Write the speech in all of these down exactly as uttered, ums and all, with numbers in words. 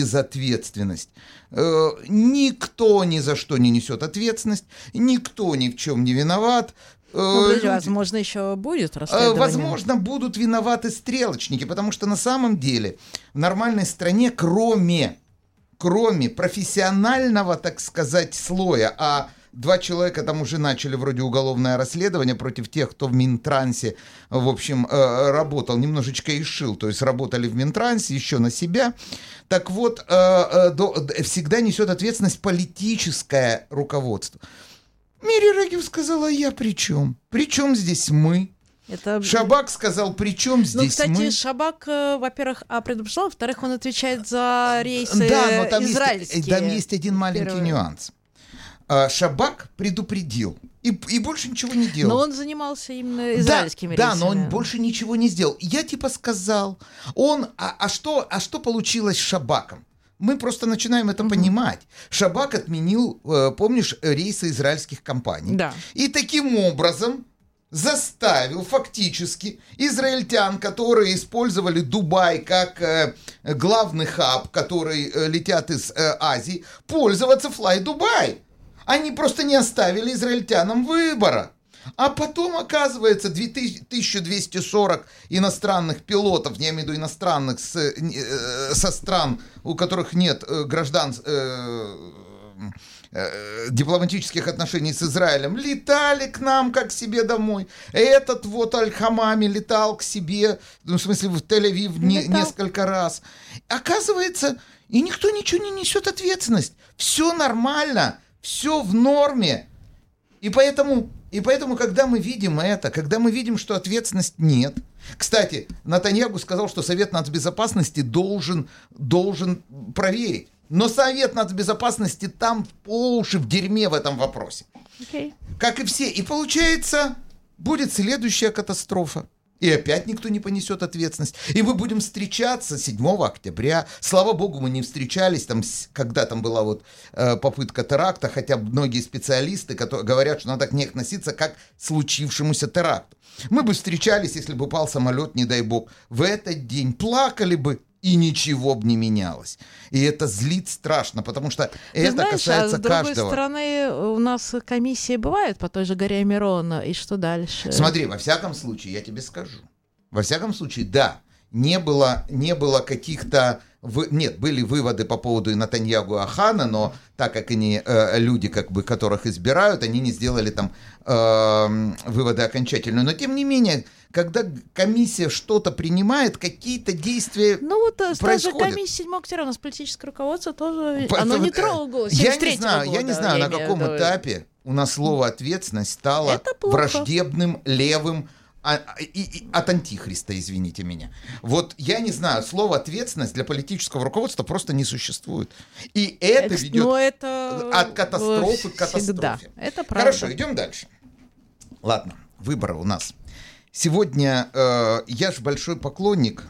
безответственность. Э, никто ни за что не несет ответственность, никто ни в чем не виноват. Ну, люди, возможно, еще будет расследование. Возможно, будут виноваты стрелочники, потому что на самом деле в нормальной стране, кроме, кроме профессионального, так сказать, слоя, а два человека там уже начали вроде уголовное расследование против тех, кто в Минтрансе, в общем, работал, немножечко и шил, то есть работали в Минтрансе еще на себя. Так вот, всегда несет ответственность политическое руководство. Мири Регев сказала, я при чем? При чем здесь мы? Это... Шабак сказал, при чем здесь мы? Ну, кстати, мы? Шабак, во-первых, а предупреждал, во-вторых, он отвечает за рейсы да, но там израильские. Есть, там есть один маленький Первый. нюанс. Шабак предупредил и, и больше ничего не делал. Но он занимался именно израильскими да, рейсами. Да, но он больше ничего не сделал. Я типа сказал, он, а, а, что, а что получилось с Шабаком? Мы просто начинаем это mm-hmm. понимать. Шабак отменил, помнишь, рейсы израильских компаний. Да. И таким образом заставил фактически израильтян, которые использовали Дубай как э, главный хаб, который э, летят из э, Азии, пользоваться Fly Dubai. Они просто не оставили израильтянам выбора. А потом, оказывается, тысяча двести сорок иностранных пилотов, я имею в виду иностранных с, э, со стран, у которых нет граждан, э, э, дипломатических отношений с Израилем, летали к нам как к себе домой. Этот вот Аль-Хамами летал к себе, ну, в смысле в Тель-Авив не, несколько раз. Оказывается, и никто ничего не несет ответственность. Все нормально, все в норме. И поэтому... И поэтому, когда мы видим это, когда мы видим, что ответственности нет... Кстати, Нетаньяху сказал, что Совет нацбезопасности должен, должен проверить. Но Совет нацбезопасности там по уши в дерьме в этом вопросе. Okay. Как и все. И получается, будет следующая катастрофа. И опять никто не понесет ответственность. И мы будем встречаться седьмого октября. Слава богу, мы не встречались, там, когда там была вот, э, попытка теракта, хотя многие специалисты которые говорят, что надо к ней относиться как к случившемуся теракту. Мы бы встречались, если бы упал самолет, не дай бог. В этот день плакали бы, и ничего бы не менялось. И это злит страшно, потому что Ты это знаешь, касается а с другой каждого. стороны, у нас комиссии бывают по той же горе Мирона, и что дальше? Смотри, во всяком случае, я тебе скажу. Во всяком случае, да, не было, не было каких-то... Вы... Нет, были выводы по поводу Нетаньяху и Ахана, но так как они э, люди, как бы, которых избирают, они не сделали там э, выводы окончательные. Но тем не менее, когда комиссия что-то принимает, какие-то действия ну вот происходят. Та же комиссия седьмого октября, у нас политическое руководство тоже, По- оно это, не трогалось. Я не знаю, года, я не знаю, я на каком виду. этапе у нас слово «ответственность» стало враждебным, левым, А, и, и, от антихриста, извините меня. Вот я не знаю, слово «ответственность» для политического руководства просто не существует. И это Экс, ведет это от катастрофы к катастрофе. Это правда. Хорошо, идем дальше. Ладно, выборы у нас. Сегодня э, я же большой поклонник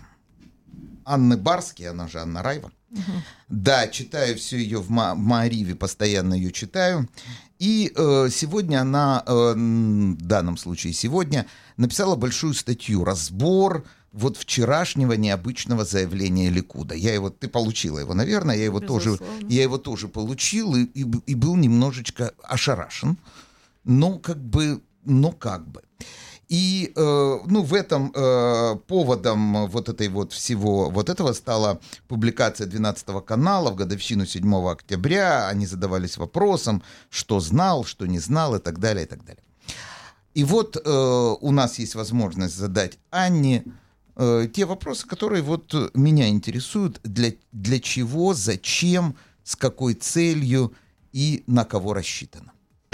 Анны Барски, она же Анна Райва. Угу. Да, читаю все ее в Маариве, постоянно ее читаю. И э, сегодня она, э, в данном случае сегодня, написала большую статью «Разбор вот вчерашнего необычного заявления Ликуда». Я его, ты получила его, наверное, я его, тоже, я его тоже получил и, и, и был немножечко ошарашен. Но как бы, но как бы. И, э, ну, в этом э, поводом вот этой вот всего, вот этого стала публикация двенадцатого канала в годовщину седьмого октября. Они задавались вопросом, что знал, что не знал и так далее, и так далее. И вот э, у нас есть возможность задать Анне э, те вопросы, которые вот меня интересуют. Для, для чего, зачем, с какой целью и на кого рассчитано.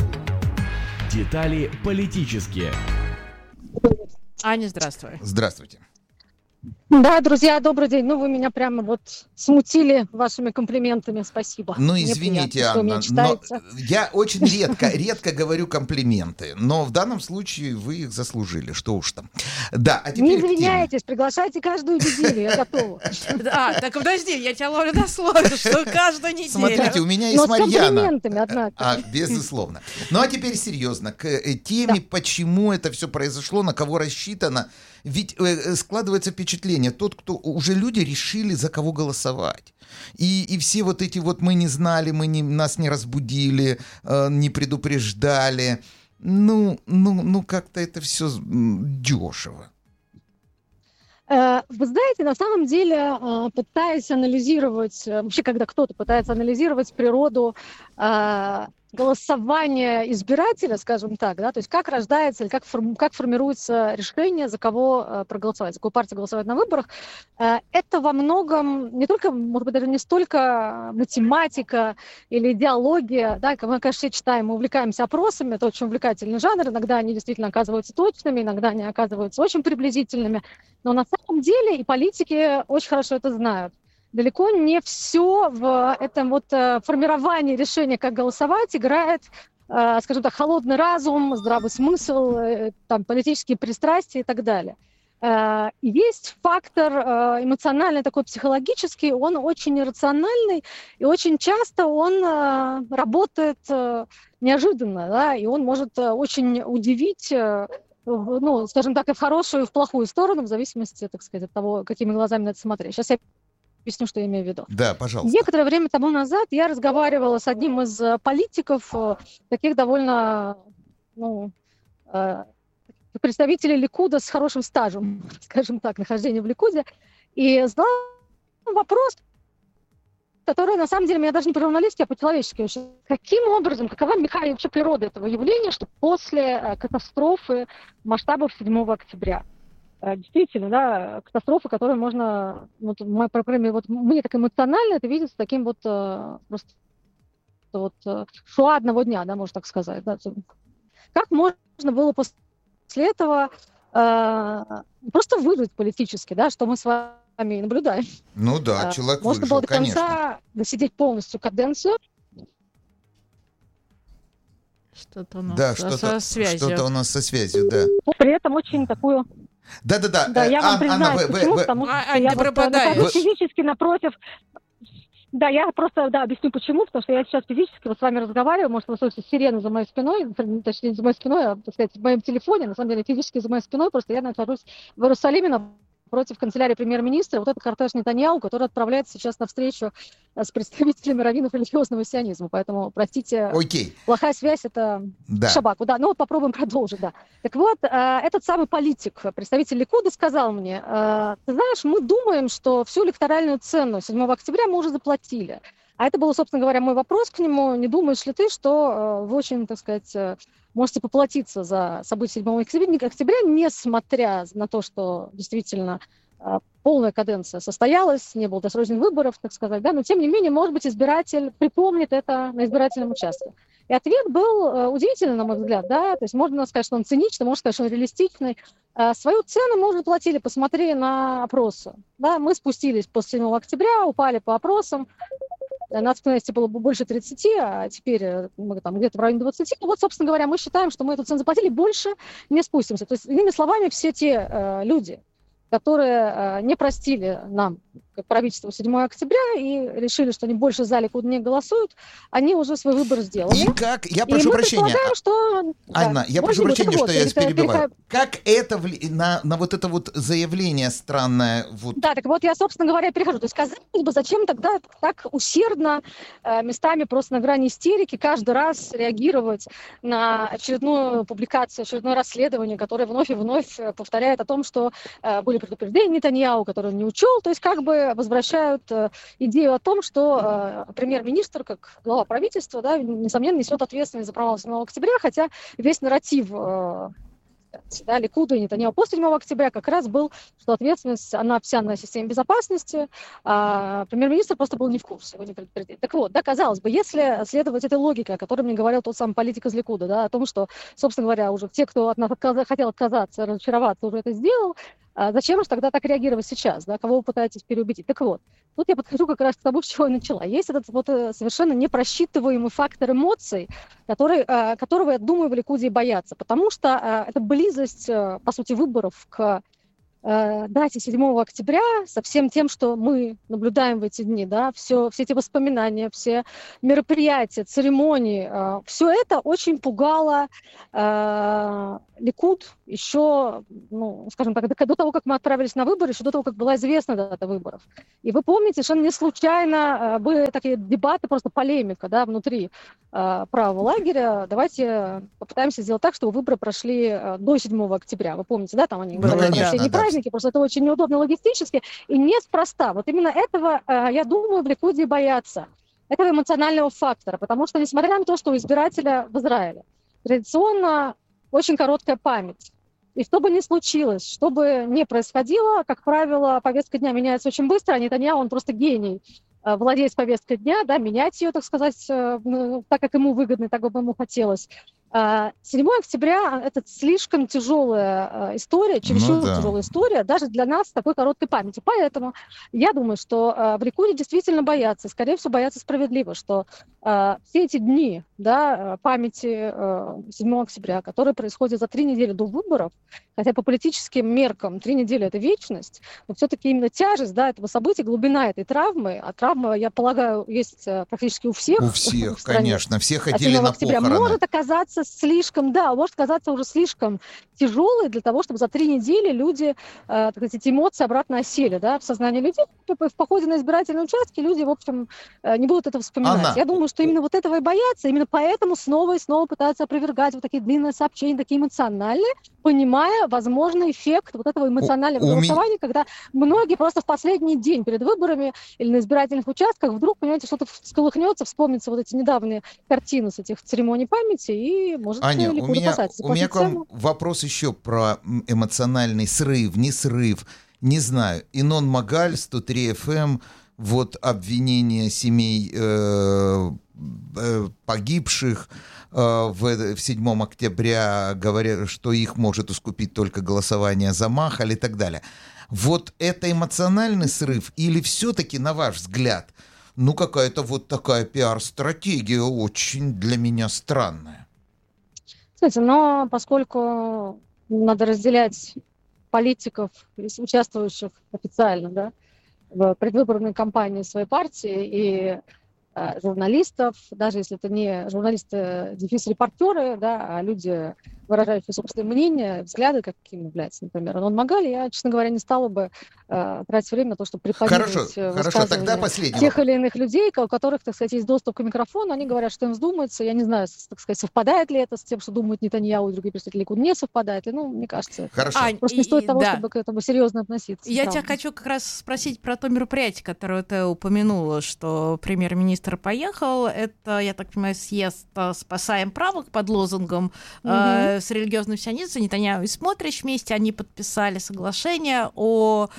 Детали политические. Аня, здравствуй. Здравствуйте. Да, друзья, добрый день. Ну, вы меня прямо вот смутили вашими комплиментами. Спасибо. Ну, Мне извините, приятно, Анна, но я очень редко, редко говорю комплименты, но в данном случае вы их заслужили, что уж там. Да, а теперь не извиняйтесь, приглашайте каждую неделю, я готова. А, так подожди, я тебя ловлю на слове, что каждую неделю. Смотрите, у меня есть но Марьяна. с комплиментами, однако. А, безусловно. Ну, а теперь серьезно, к теме, да. Почему это все произошло, на кого рассчитано. Ведь э, складывается впечатление, населения тот, кто уже люди решили, за кого голосовать. И, и все вот эти вот мы не знали, мы не, нас не разбудили, э, не предупреждали. Ну, ну, ну как-то это все дешево. Вы знаете, на самом деле, пытаясь анализировать, вообще, когда кто-то пытается анализировать природу голосования избирателя, скажем так, да, то есть как рождается или как, форм, как формируется решение, за кого проголосовать, за какую партию голосовать на выборах, это во многом не только, может быть, даже не столько математика или идеология, да, мы, конечно, все читаем, мы увлекаемся опросами, это очень увлекательный жанр, иногда они действительно оказываются точными, иногда они оказываются очень приблизительными, но на самом деле и политики очень хорошо это знают. Далеко не все в этом вот формировании решения, как голосовать, играет, скажем так, холодный разум, здравый смысл, там, политические пристрастия и так далее. Есть фактор эмоциональный, такой психологический, он очень иррациональный, и очень часто он работает неожиданно, да, и он может очень удивить, ну, скажем так, и в хорошую, и в плохую сторону, в зависимости, так сказать, от того, какими глазами на это смотреть. Сейчас я объясню, что я имею в виду. Да, пожалуйста. Некоторое время тому назад я разговаривала с одним из политиков, таких довольно, ну, представителей Ликуда с хорошим стажем, скажем так, нахождения в Ликуде, и задала вопрос, который, на самом деле, меня даже не по журналистике, а по-человечески. Каким образом, какова механика вообще природа этого явления, что после катастрофы масштабов седьмого октября, действительно, да, катастрофа, которую можно, вот, в моей программе, вот мне так эмоционально это видится таким вот просто вот шоа одного дня, да, можно так сказать. Да. Как можно было после этого э, просто выжить политически, да, что мы с вами наблюдаем. Ну да, человек можно выжил, было до конца конечно. досидеть полностью каденцию. Что-то у нас да, со, что-то, со связью. Что-то у нас со связью, да. При этом очень такую... Да-да-да. Да, я вам Ан- признаюсь, Анна, вы, почему, вы, потому что а, я не вот пропадаешь. нахожусь физически напротив... Да, я просто, да, объясню почему, потому что я сейчас физически вот с вами разговариваю, может, вы слышите сирену за моей спиной, точнее, за моей спиной, а, так сказать, в моем телефоне, на самом деле, физически за моей спиной, просто я нахожусь в Иерусалиме напротив канцелярии премьер-министра, вот этот кортеж Нетаньяху, который отправляется сейчас на встречу с представителями раввинов религиозного сионизма, поэтому, простите, Окей. плохая связь, это Да. шабаку, да, ну вот попробуем продолжить, да. Так вот, этот самый политик, представитель Ликуда, сказал мне, ты знаешь, мы думаем, что всю электоральную цену седьмого октября мы уже заплатили. А это был, собственно говоря, мой вопрос к нему. Не думаешь ли ты, что вы очень, так сказать, можете поплатиться за события седьмого октября, несмотря на то, что действительно полная каденция состоялась, не было досрочных выборов, так сказать, да, но тем не менее, может быть, избиратель припомнит это на избирательном участке. И ответ был э, удивительный, на мой взгляд, да, то есть можно сказать, что он циничный, можно сказать, что он реалистичный. Э, свою цену мы уже платили, посмотри на опросы, да, мы спустились после седьмого октября, упали по опросам, на активности было бы больше тридцати, а теперь мы там где-то в районе двадцати. Ну вот, собственно говоря, мы считаем, что мы эту цену заплатили, больше не спустимся. То есть, иными словами, все те э, люди, которые э, не простили нам, как правительству, седьмого октября и решили, что они больше за Ликуд не голосуют, они уже свой выбор сделали. И как, я прошу и прощения, что... Анна, да, я прошу быть, прощения, вот, что я переха- перебиваю. переха- Как это вли- на, на вот это вот заявление странное? Вот... Да, так вот я, собственно говоря, перехожу. То есть, казалось бы, зачем тогда так усердно, э, местами просто на грани истерики, каждый раз реагировать на очередную публикацию, очередное расследование, которое вновь и вновь повторяет о том, что э, были предупреждения Нетаньяху, которые он не учел, то есть как бы возвращают э, идею о том, что э, премьер-министр, как глава правительства, да, несомненно, несет ответственность за провал седьмого октября, хотя весь нарратив э, да, Ликуда и Нетаньяху после седьмого октября как раз был, что ответственность, она вся на системе безопасности, а премьер-министр просто был не в курсе, его не предупредили. Так вот, да, казалось бы, если следовать этой логике, о которой мне говорил тот самый политик из Ликуда, да, о том, что, собственно говоря, уже те, кто от нас отказ... хотел отказаться, разочароваться, уже это сделал, а зачем же тогда так реагировать сейчас, да, кого вы пытаетесь переубедить? Так вот, тут я подхожу как раз к тому, с чего я начала. Есть этот вот совершенно непросчитываемый фактор эмоций, который, которого, я думаю, в Ликуде боятся, потому что это близость, по сути, выборов к э, дате седьмого октября, со всем тем, что мы наблюдаем в эти дни, да, все, все эти воспоминания, все мероприятия, церемонии, э, все это очень пугало э, Ликуд еще, ну, скажем так, до, до того, как мы отправились на выборы, еще до того, как была известна дата выборов. И вы помните, совершенно не случайно э, были такие дебаты, просто полемика, да, внутри э, правого лагеря. Давайте попытаемся сделать так, чтобы выборы прошли э, до седьмого октября. Вы помните, да, там они Ну, говорили, конечно, все не да. праздники, просто это очень неудобно логистически и неспроста. Вот именно этого, э, я думаю, в Ликуде боятся. Этого эмоционального фактора, потому что, несмотря на то, что у избирателя в Израиле традиционно очень короткая память. И что бы ни случилось, что бы ни происходило, как правило, повестка дня меняется очень быстро, а Нетаньяху, он просто гений, э, владеет повесткой дня, да, менять ее, так сказать, э, ну, так, как ему выгодно, так, как ему хотелось. Э, седьмого октября – это слишком тяжелая э, история, чересчур Ну да. тяжелая история, даже для нас с такой короткой памятью. Поэтому я думаю, что э, в Ликуде действительно боятся, и, скорее всего, боятся справедливо, что э, все эти дни, да, э, памяти э, седьмого октября, которые происходят за три недели до выборов, хотя по политическим меркам три недели – это вечность, но все-таки именно тяжесть, да, этого события, глубина этой травмы, а травма, я полагаю, есть э, практически у всех. У всех, в стране. конечно. Все А ходили седьмого на октября похороны. может оказаться слишком, да, может оказаться уже слишком тяжелой для того, чтобы за три недели люди, э, так сказать, эти эмоции обратно осели, да, в сознании людей. В походе на избирательные участки люди, в общем, э, не будут это вспоминать. Анна. Я думаю, что именно вот этого и боятся, именно поэтому снова и снова пытаются опровергать вот такие длинные сообщения, такие эмоциональные, понимая возможный эффект вот этого эмоционального У- у ми- голосования, когда многие просто в последний день перед выборами или на избирательных участках вдруг, понимаете, что-то всколыхнется, вспомнится вот эти недавние картины с этих церемоний памяти, и может Аня, у Ликуд меня, опасаться. у меня к вам Тему. вопрос еще про м, эмоциональный срыв, не срыв, не знаю. Инон Магаль, сто три эф эм, вот обвинение семей э, э, погибших э, в, в седьмого октября, говорят, что их может искупить только голосование за Махаль и так далее. Вот это эмоциональный срыв или все-таки, на ваш взгляд, ну какая-то вот такая пиар-стратегия очень для меня странная? Кстати, но поскольку надо разделять политиков, участвующих официально, да, в предвыборной кампании своей партии и э, журналистов, даже если это не журналисты, дефис-репортеры, да, а люди, выражающие собственное мнение, взгляды, каким является, например, Инон Магаль, я, честно говоря, не стала бы э, тратить время на то, чтобы препарировать Хорошо, хорошо, тогда последний тех вопрос. или иных людей, у которых, так сказать, есть доступ к микрофону, они говорят, что им вздумается. Я не знаю, так сказать, совпадает ли это с тем, что думают Нетаньяху и другие представители Ликуда, не совпадает ли. Ну, мне кажется, Хорошо. Ань, просто не стоит и- того, да. чтобы к этому серьезно относиться. Я правда. тебя хочу как раз спросить про то мероприятие, которое ты упомянула, что премьер-министр поехал. Это, я так понимаю, съезд э, «Спасаем правых» под лозунгом э, с религиозным сионизмом. Нетаньяху и Смотрич вместе, они подписали соглашение о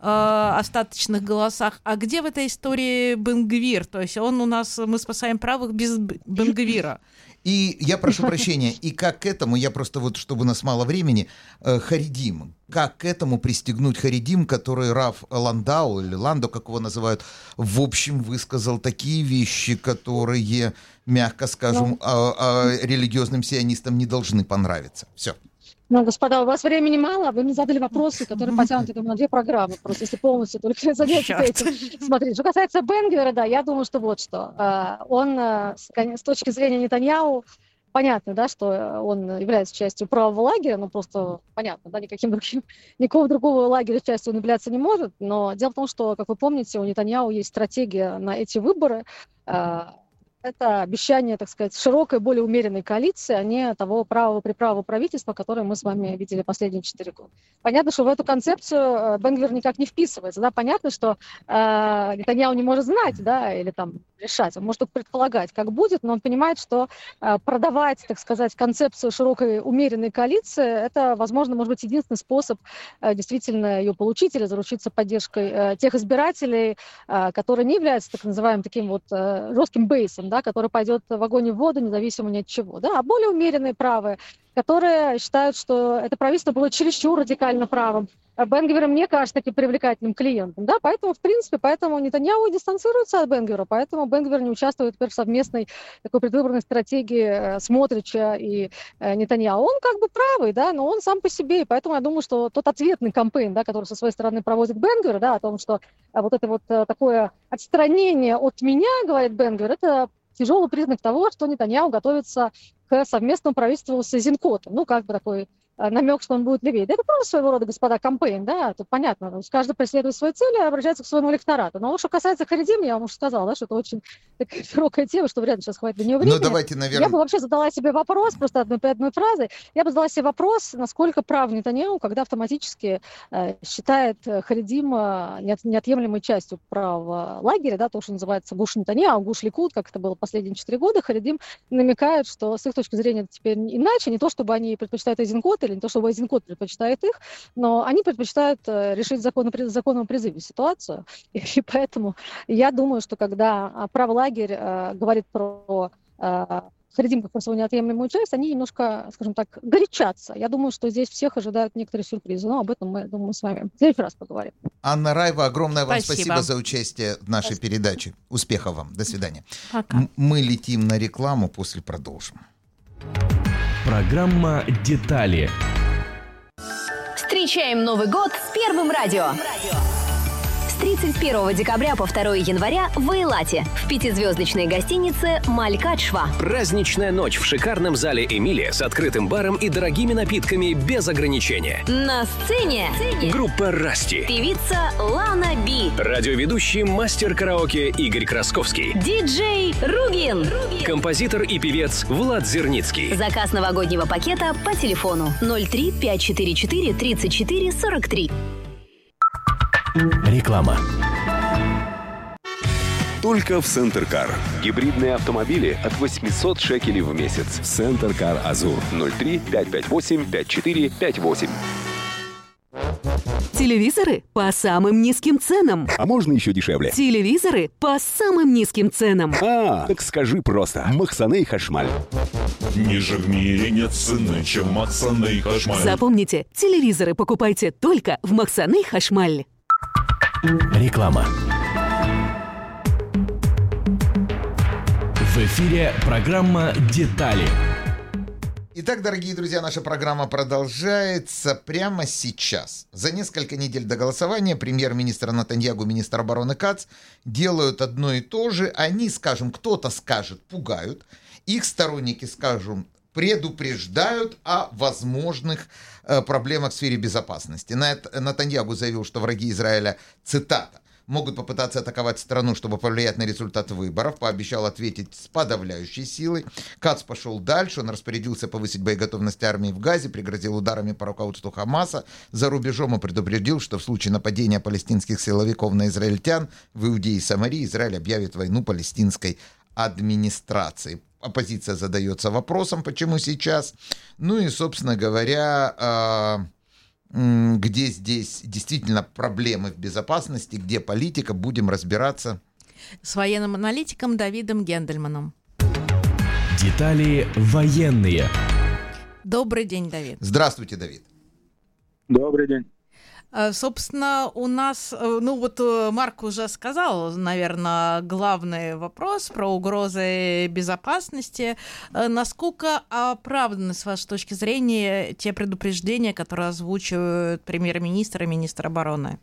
э, остаточных голосах. А где в этой истории Бен-Гвир? То есть он у нас, мы спасаем правых без Б- Бен-Гвира. И я прошу прощения, и как к этому, я просто вот, чтобы у нас мало времени, э, Харидим, как к этому пристегнуть Харидим, который Раф Ландау, или Ландо, как его называют, в общем, высказал такие вещи, которые, мягко скажем, а- а религиозным сионистам не должны понравиться. Все. Ну, господа, у вас времени мало, вы мне задали вопросы, которые потянуты думаю, на две программы, просто если полностью только заняться Чёрт. этим. Смотрите, что касается Бен-Гвира, да, я думаю, что вот что. А, Он, а, с кон- с точки зрения Нетаньяху, понятно, да, что он является частью правого лагеря, ну, просто понятно, да, никаким другим, никакого другого лагеря частью он являться не может, но дело в том, что, как вы помните, у Нетаньяху есть стратегия на эти выборы. А, Это обещание, так сказать, широкой, более умеренной коалиции, а не того правого приправого правительства, которое мы с вами видели последние четыре года. Понятно, что в эту концепцию Бен-Гвир никак не вписывается. Да? Понятно, что э, Нетаньяху не может знать, да, или там решать, он может только предполагать, как будет, но он понимает, что э, продавать, так сказать, концепцию широкой умеренной коалиции, это, возможно, может быть единственный способ э, действительно ее получить или заручиться поддержкой э, тех избирателей, э, которые не являются так называемым таким вот э, жестким бейсом, да, который пойдет в огонь и в воду, независимо ни от чего, да, а более умеренные правые, которые считают, что это правительство было чересчур радикально правым. Бен-Гвир, мне кажется, таким привлекательным клиентом, да, поэтому, в принципе, поэтому Нетаньяху дистанцируется от Бен-Гвира, поэтому Бен-Гвир не участвует теперь в совместной такой предвыборной стратегии Смотрича и Нетаньяху. Он как бы правый, да, но он сам по себе, и поэтому я думаю, что тот ответный кампейн, да, который со своей стороны проводит Бен-Гвир, да, о том, что вот это вот такое отстранение от меня, говорит Бен-Гвир, это тяжелый признак того, что Нетаньяху готовится к совместному правительству с Эйзенкотом, ну, как бы такой намек, что он будет левее. Да это просто своего рода, господа, кампейн, да, тут понятно. Каждый преследует свои цели и обращается к своему электорату. Но что касается Харидим, я вам уже сказала, да, что это очень такая широкая тема, что вряд ли сейчас хватит для нее времени. Ну, давайте, наверное... Я бы вообще задала себе вопрос, просто одной, одной фразой, я бы задала себе вопрос, насколько прав Нетаньяху, когда автоматически э, считает Харидим э, неотъемлемой частью правого лагеря, да, то, что называется гуш Нетаньяху, гуш Ликуд, как это было последние четыре года. Харидим намекает, что с их точки зрения это теперь иначе, не то, чтобы они предпочитают Эйзенкот, или не то, чтобы Эйзенкот предпочитает их, но они предпочитают э, решить закон о законном призыве ситуацию. И, и поэтому я думаю, что когда правый лагерь э, говорит про э, Харидим как про свою неотъемлемую часть, они немножко, скажем так, горячатся. Я думаю, что здесь всех ожидают некоторые сюрпризы, но об этом мы, думаю, мы с вами в следующий раз поговорим. Анна Раева, огромное вам спасибо, спасибо за участие в нашей спасибо. передаче. Успехов вам. До свидания. Пока. М- мы летим на рекламу, после продолжим. Программа «Детали». Встречаем Новый год с Первым радио. С тридцать первого декабря по второго января в Эйлате в пятизвездочной гостинице «Малькат-Шва». Праздничная ночь в шикарном зале «Эмилия» с открытым баром и дорогими напитками без ограничения. На сцене группа «Расти», певица Лана Би, радиоведущий мастер караоке Игорь Красковский, диджей Ругин, композитор и певец Влад Зерницкий. Заказ новогоднего пакета по телефону ноль три пять четыре четыре тридцать четыре сорок три. Реклама. Только в Центр-Кар. Гибридные автомобили от восемьсот шекелей в месяц. Центр-Кар Азур. ноль три пять пять восемь пять четыре пять восемь. Телевизоры по самым низким ценам. А можно еще дешевле? Телевизоры по самым низким ценам. А, так скажи просто. Махсаней Хашмаль. Ниже в мире нет цены, чем Махсаней Хашмаль. Запомните, телевизоры покупайте только в Махсаней Хашмаль. Реклама. В эфире программа «Детали». Итак, дорогие друзья, наша программа продолжается прямо сейчас. За несколько недель до голосования премьер-министр Нетаньяху, министр обороны Кац делают одно и то же. Они, скажем, кто-то скажет, пугают. Их сторонники, скажем, предупреждают о возможных э, проблемах в сфере безопасности. Нетаньяху заявил, что враги Израиля, цитата, могут попытаться атаковать страну, чтобы повлиять на результат выборов. Пообещал ответить с подавляющей силой. Кац пошел дальше. Он распорядился повысить боеготовность армии в Газе, пригрозил ударами по руководству Хамаса. За рубежом и предупредил, что в случае нападения палестинских силовиков на израильтян в Иудее и Самарии Израиль объявит войну палестинской администрации. Оппозиция задается вопросом, почему сейчас. Ну и, собственно говоря, где здесь действительно проблемы в безопасности, где политика, будем разбираться с военным аналитиком Давидом Гендельманом. Детали военные. Добрый день, Давид. Здравствуйте, Давид. Добрый день. Собственно, у нас, ну вот Марк уже сказал, наверное, главный вопрос про угрозы безопасности. Насколько оправданы, с вашей точки зрения, те предупреждения, которые озвучивают премьер-министр и министр обороны?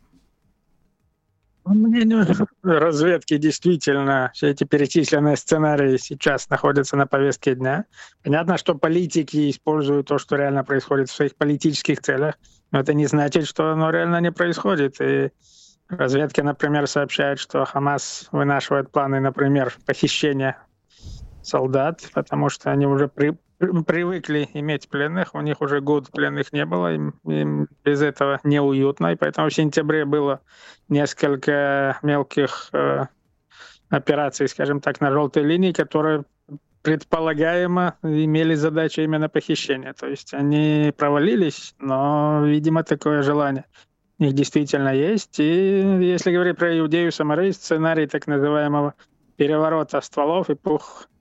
По мнению разведки, действительно, все эти перечисленные сценарии сейчас находятся на повестке дня. Понятно, что политики используют то, что реально происходит в своих политических целях, но это не значит, что оно реально не происходит. И разведки, например, сообщают, что Хамас вынашивает планы, например, похищения солдат, потому что они уже при, привыкли иметь пленных, у них уже год пленных не было, им, им без этого неуютно, и поэтому в сентябре было несколько мелких э, операций, скажем так, на желтой линии, которые предполагаемо имели задачу именно похищения. То есть они провалились, но, видимо, такое желание у них действительно есть. И если говорить про Иудею и Самарию, сценарий так называемого переворота стволов, эпох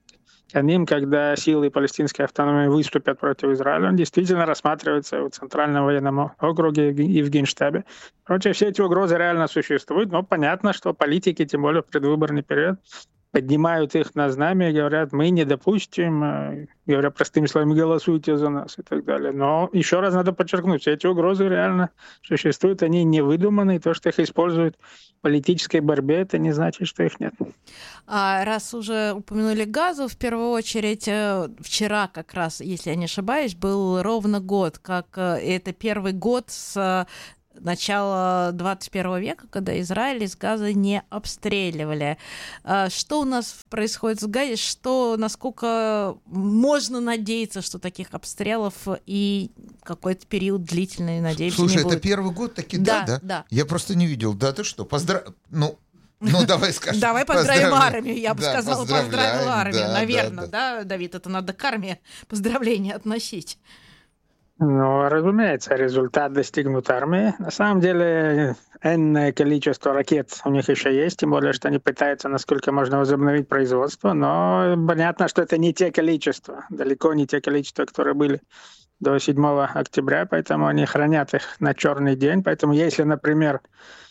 к ним, когда силы палестинской автономии выступят против Израиля, он действительно рассматривается в Центральном военном округе и в Генштабе. Короче, все эти угрозы реально существуют, но понятно, что политики, тем более в предвыборный период, поднимают их на знамя и говорят, мы не допустим, говоря простыми словами, голосуйте за нас и так далее. Но еще раз надо подчеркнуть, все эти угрозы реально существуют, они не выдуманы, и то, что их используют в политической борьбе, это не значит, что их нет. А раз уже упомянули Газу, в первую очередь, вчера как раз, если я не ошибаюсь, был ровно год, как это первый год с начала двадцать первого века, когда Израиль из Газы не обстреливали. Что у нас происходит в Газе? Что, насколько можно надеяться, что таких обстрелов и какой-то период длительный, надеемся, Слушай, не это будет? первый год таки, да, Да, да? да. Я просто не видел. Да, ты что? Поздрав... Ну, ну, давай скажем. Давай поздравим Поздравляю. армию, я бы Да, сказала, поздравляем, поздравила армию, да, наверное, да, да, Давид, это надо к армии поздравления относить. Ну, разумеется, результат достигнут армии. На самом деле, энное количество ракет у них еще есть, тем более, что они пытаются, насколько можно, возобновить производство, но понятно, что это не те количества, далеко не те количества, которые были до седьмого октября, поэтому они хранят их на черный день. Поэтому если, например,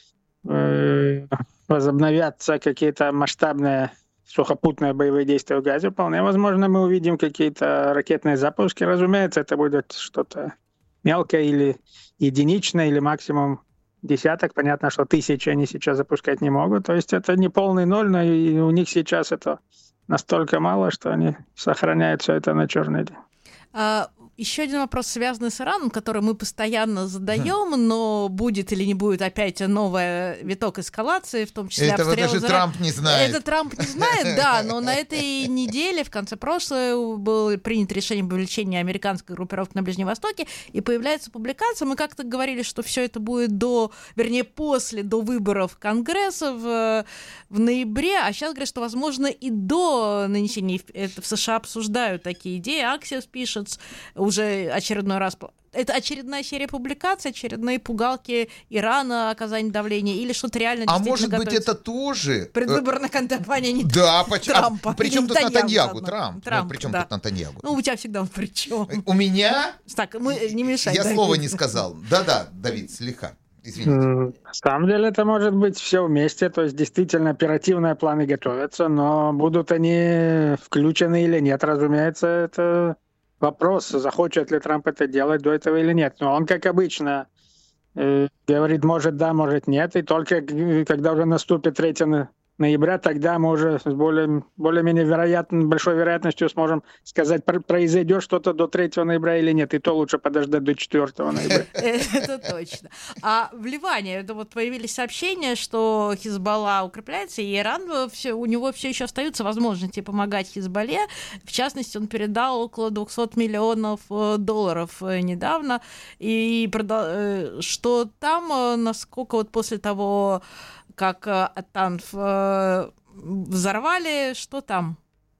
возобновятся какие-то масштабные сухопутные боевые действия в Газе, вполне возможно, мы увидим какие-то ракетные запуски. Разумеется, это будет что-то мелкое или единичное, или максимум десяток. Понятно, что тысячи они сейчас запускать не могут. То есть это не полный ноль, но и у них сейчас это настолько мало, что они сохраняют все это на черный день. А, еще один вопрос, связанный с Ираном, который мы постоянно задаем, но будет или не будет опять новый виток эскалации, в том числе Этого обстрелы даже Израиля. Трамп не знает. Это Трамп не знает, да, но на этой неделе, в конце прошлой, было принято решение об увеличении американской группировки на Ближнем Востоке, и появляется публикация. Мы как-то говорили, что все это будет до, вернее, после, до выборов Конгресса в, в ноябре, а сейчас говорят, что, возможно, и до нанесения, это в США обсуждают такие идеи. Axios пишет уже очередной раз. Это очередная серия публикаций, очередные пугалки Ирана, оказание давления, или что-то реально А действительно может быть, готовится? это тоже... Предвыборная кампания не Да, почему? Трампа. А, причем тут Нетаньяху Натаньягу? заодно. Трамп. Трамп, Ну, причем да. тут Натаньягу? Ну, у тебя всегда он при чем? У меня... Так, мы не мешаем. Я Давид. слова не сказал. Да-да, Давид, слегка. Извините. На самом деле это может быть все вместе, то есть действительно оперативные планы готовятся, но будут они включены или нет, разумеется, это вопрос, захочет ли Трамп это делать до этого или нет. Но он, как обычно, э, говорит, может да, может нет, и только когда уже наступит третьего ноября, тогда мы уже с более, более-менее вероятно, большой вероятностью сможем сказать, произойдет что-то до третьего ноября или нет. И то лучше подождать до четвёртого ноября. Это точно. А в Ливане это вот появились сообщения, что Хизбалла укрепляется, и Иран, все, у него все еще остаются возможности помогать Хизбалле. В частности, он передал около двести миллионов долларов недавно. И что там, насколько вот после того, как Атанф взорвали, что там?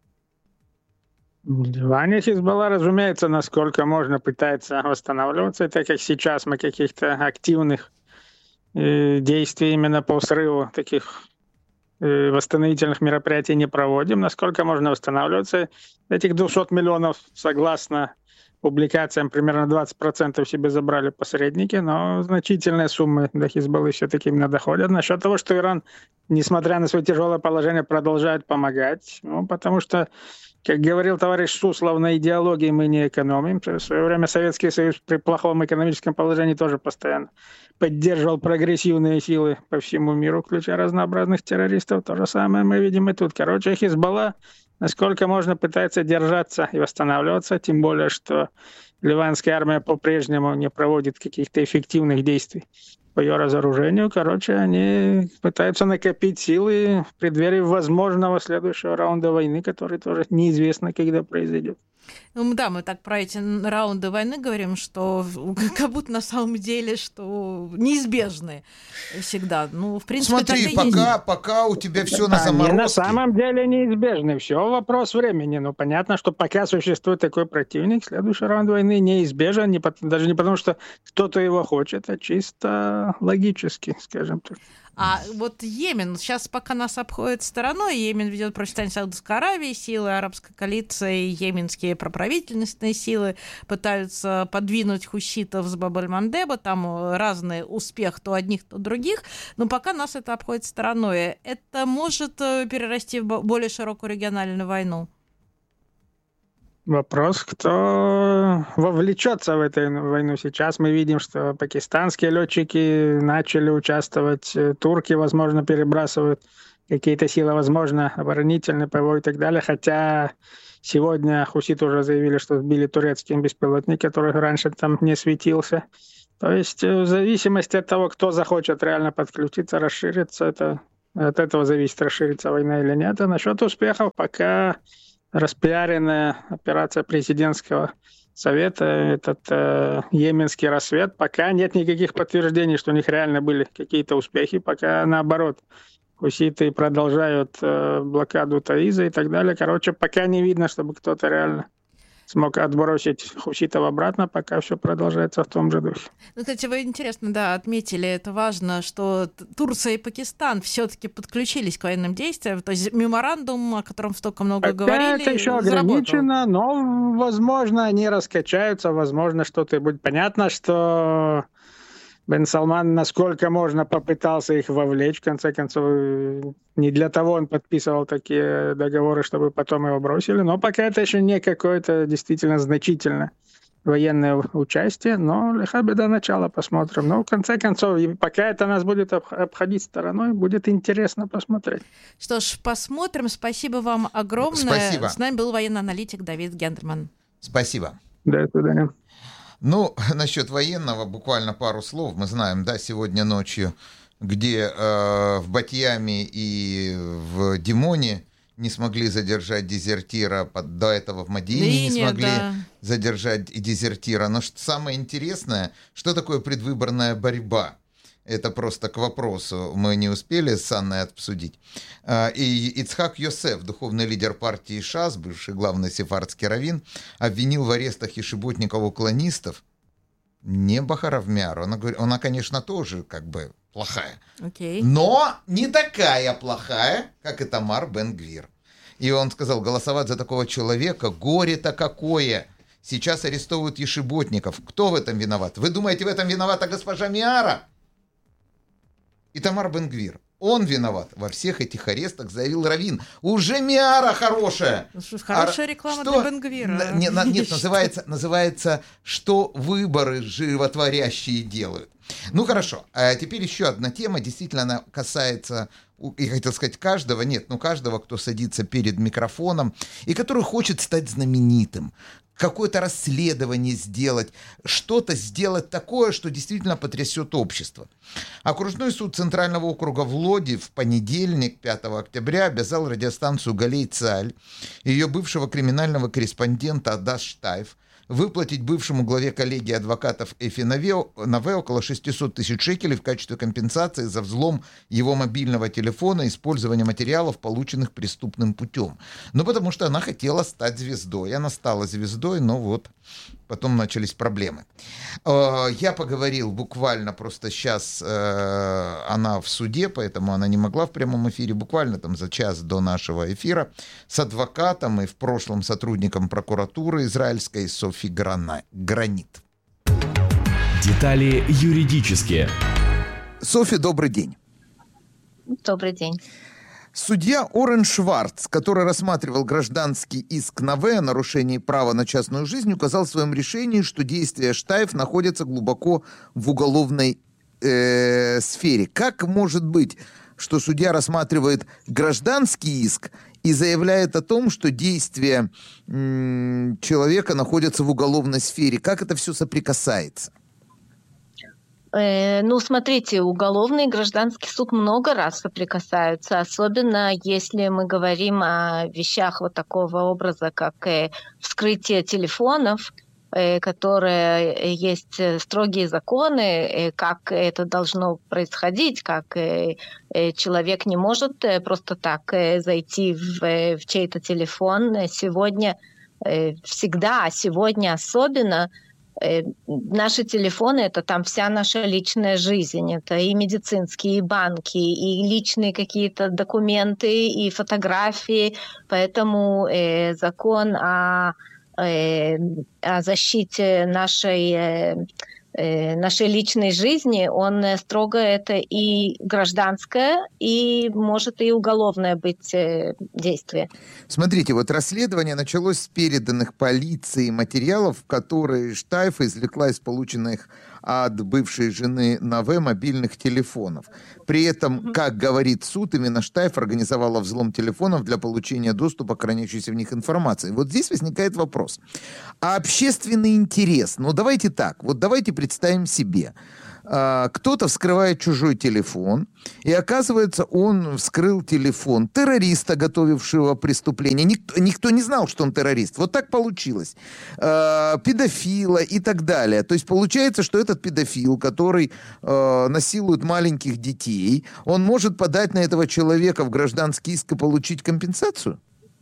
В Ливане Хизбалла, разумеется, насколько можно, пытается восстанавливаться, так как сейчас мы каких-то активных э, действий именно по срыву таких э, восстановительных мероприятий не проводим. Насколько можно восстанавливаться? Этих двести миллионов, согласно публикациям, примерно двадцать процентов себе забрали посредники, но значительные суммы до Хизбаллы все-таки именно доходят. Насчет того, что Иран, несмотря на свое тяжелое положение, продолжает помогать, ну, потому что, как говорил товарищ Суслов, на идеологии мы не экономим. В свое время Советский Союз при плохом экономическом положении тоже постоянно поддерживал прогрессивные силы по всему миру, включая разнообразных террористов. То же самое мы видим и тут. Короче, Хизбалла, насколько можно, пытается держаться и восстанавливаться, тем более, что ливанская армия по-прежнему не проводит каких-то эффективных действий по ее разоружению. Короче, они пытаются накопить силы в преддверии возможного следующего раунда войны, который тоже неизвестно, когда произойдет. Ну да, мы так про эти раунды войны говорим, что как будто на самом деле, что неизбежны всегда. Ну, в принципе, смотри, пока, пока у тебя все на заморозке. Они на самом деле неизбежны. Все вопрос времени. Ну, понятно, что пока существует такой противник, следующий раунд войны неизбежен, не, даже не потому, что кто-то его хочет, а чисто логически, скажем так. А вот Йемен, сейчас пока нас обходит стороной, Йемен ведет противостояние Саудовской Аравии, силы арабской коалиции, йеменские проправительственные силы пытаются подвинуть хуситов с Баб-эль-Мандеба, там разный успех то одних, то других, но пока нас это обходит стороной. Это может перерасти в более широкую региональную войну? Вопрос, кто вовлечется в эту войну сейчас. Мы видим, что пакистанские летчики начали участвовать, турки, возможно, перебрасывают какие-то силы, возможно, оборонительные, ПВО и так далее. Хотя сегодня хуситы уже заявили, что сбили турецкий беспилотник, который раньше там не светился. То есть в зависимости от того, кто захочет реально подключиться, расшириться, это, от этого зависит, расширится война или нет. А насчет успехов пока... распиаренная операция президентского совета, этот э, йеменский рассвет, пока нет никаких подтверждений, что у них реально были какие-то успехи, пока наоборот хуситы продолжают э, блокаду Таиза и так далее. Короче, пока не видно, чтобы кто-то реально смог отбросить хуситов обратно, пока все продолжается в том же духе. Ну, кстати, вы интересно, да, отметили, это важно, что Турция и Пакистан все-таки подключились к военным действиям, то есть меморандум, о котором столько много пока говорили, это еще ограничено, но, возможно, они раскачаются, возможно, что-то будет понятно, что Бен Салман, насколько можно, попытался их вовлечь. В конце концов, не для того он подписывал такие договоры, чтобы потом его бросили. Но пока это еще не какое-то действительно значительное военное участие. Но лиха беда начала, посмотрим. Но в конце концов, пока это нас будет обходить стороной, будет интересно посмотреть. Что ж, посмотрим. Спасибо вам огромное. Спасибо. С нами был военный аналитик Давид Гендерман. Спасибо. До свидания. Ну, насчет военного буквально пару слов. Мы знаем, да, сегодня ночью, где э, в Батьяме и в Димоне не смогли задержать дезертира, под, до этого в Мадине не смогли да. задержать и дезертира. Но что самое интересное, что такое предвыборная борьба? Это просто к вопросу мы не успели с Анной обсудить. И Ицхак Йосеф, духовный лидер партии ШАС, бывший главный сефардский раввин, обвинил в арестах ешеботников-уклонистов не Бахаравмяру. Она, говорит, она, конечно, тоже как бы плохая. Okay. Но не такая плохая, как и Тамар Бен-Гвир. И он сказал, голосовать за такого человека горе-то какое. Сейчас арестовывают ешеботников. Кто в этом виноват? Вы думаете, в этом виновата госпожа Миара? И Тамар Бен-Гвир. Он виноват во всех этих арестах, заявил раввин. Уже Миара хорошая. Хорошая а реклама что? Для Бен-Гвира. Не, на, нет, называется, называется «Что выборы животворящие делают». Ну хорошо, а теперь еще одна тема. Действительно, она касается, я хотел сказать, каждого. Нет, ну каждого, кто садится перед микрофоном и который хочет стать знаменитым. Какое-то расследование сделать, что-то сделать такое, что действительно потрясет общество. Окружной суд Центрального округа в Лоди в понедельник, пятого октября, обязал радиостанцию «Галей Цааль» и ее бывшего криминального корреспондента Адас Штайф выплатить бывшему главе коллегии адвокатов Эфи Наве около шестьсот тысяч шекелей в качестве компенсации за взлом его мобильного телефона и использование материалов, полученных преступным путем. Ну, потому что она хотела стать звездой. Она стала звездой, но вот потом начались проблемы. Я поговорил буквально просто сейчас, она в суде, поэтому она не могла в прямом эфире, буквально там за час до нашего эфира, с адвокатом и в прошлом сотрудником прокуратуры израильской Софи Гранит. Детали юридические. Софи, добрый день. Добрый день. Судья Орен Шварц, который рассматривал гражданский иск Наве о нарушении права на частную жизнь, указал в своем решении, что действия Штайф находятся глубоко в уголовной э, сфере. Как может быть, что судья рассматривает гражданский иск и заявляет о том, что действия м- человека находятся в уголовной сфере? Как это все соприкасается? Ну, смотрите, уголовный и гражданский суд много раз соприкасаются, особенно если мы говорим о вещах вот такого образа, как вскрытие телефонов, которые есть строгие законы, как это должно происходить, как человек не может просто так зайти в, в чей-то телефон. Сегодня всегда, а сегодня особенно Наши телефоны — это там вся наша личная жизнь. Это и медицинские, и банки, и личные какие-то документы, и фотографии. Поэтому э, закон о, э, о защите нашей, э, нашей личной жизни, он строго это и гражданское, и может и уголовное быть э, действие. Смотрите, вот расследование началось с переданных полиции материалов, которые Штайф извлекла из полученных от бывшей жены Наве мобильных телефонов. При этом, как говорит суд, именно Штайф организовала взлом телефонов для получения доступа к хранящейся в них информации. Вот здесь возникает вопрос. А общественный интерес? Ну, давайте так. Вот давайте представим себе. Кто-то вскрывает чужой телефон, и оказывается, он вскрыл телефон террориста, готовившего преступление. Никто, никто не знал, что он террорист. Вот так получилось. Педофила и так далее. То есть получается, что этот педофил, который насилует маленьких детей, он может подать на этого человека в гражданский иск и получить компенсацию?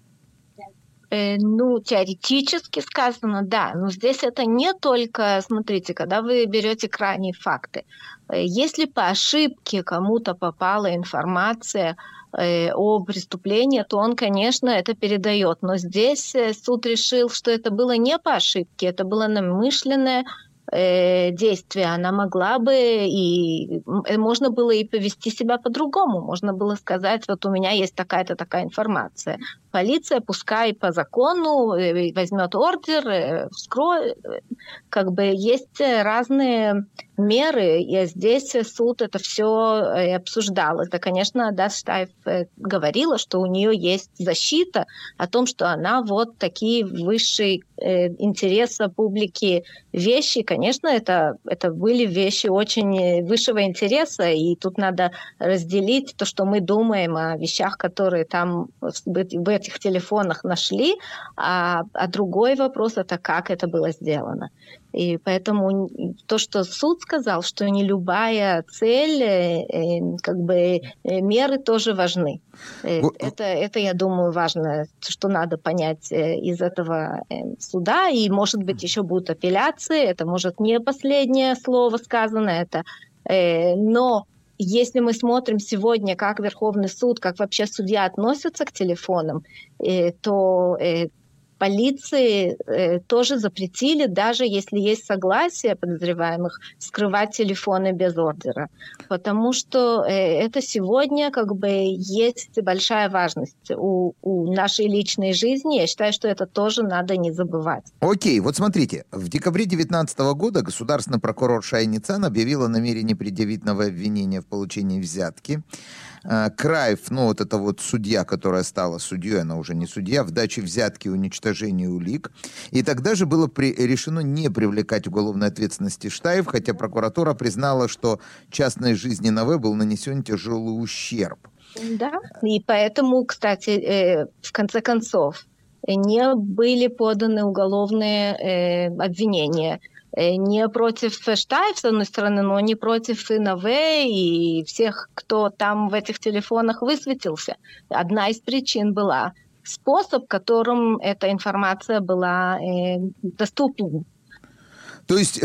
Ну, теоретически сказано, да, но здесь это не только, смотрите, когда вы берете крайние факты. Если по ошибке кому-то попала информация э, о преступлении, то он, конечно, это передает. Но здесь суд решил, что это было не по ошибке, это было намышленное э, действие. Она могла бы и можно было и повести себя по-другому. Можно было сказать, вот у меня есть такая-то такая информация. Полиция пускай по закону возьмет ордер, вскроет. Как бы есть разные меры, и здесь суд это все обсуждал. Это, конечно, Ада Штайф говорила, что у нее есть защита о том, что она вот такие высшие интереса публики вещи. Конечно, это, это были вещи очень высшего интереса, и тут надо разделить то, что мы думаем о вещах, которые там в этих телефонах нашли, а, а другой вопрос — это как это было сделано. И поэтому то, что суд сказал, что не любая цель, э, как бы э, меры тоже важны. Э, это, это, я думаю, важно, что надо понять э, из этого э, суда. И, может быть, еще будут апелляции. Это, может, не последнее слово сказано. Это, э, но если мы смотрим сегодня, как Верховный суд, как вообще судья относятся к телефонам, э, то э, полиции э, тоже запретили, даже если есть согласие подозреваемых, скрывать телефоны без ордера. Потому что э, это сегодня как бы есть большая важность у, у нашей личной жизни. Я считаю, что это тоже надо не забывать. Окей, вот смотрите. В декабре две тысячи девятнадцатого года государственный прокурор Шай Ницан объявила намерение предъявить новое обвинение в получении взятки. Краев, ну вот это вот судья, которая стала судьей, она уже не судья, в даче взятки и уничтожении улик. И тогда же было при, решено не привлекать уголовной ответственности Штайф, хотя прокуратура признала, что частной жизни Наве был нанесен тяжелый ущерб. Да, и поэтому, кстати, в конце концов, не были поданы уголовные обвинения. Не против Штайф, с одной стороны, но не против и Наве, и всех, кто там в этих телефонах высветился. Одна из причин была способ, которым эта информация была э, доступна. То есть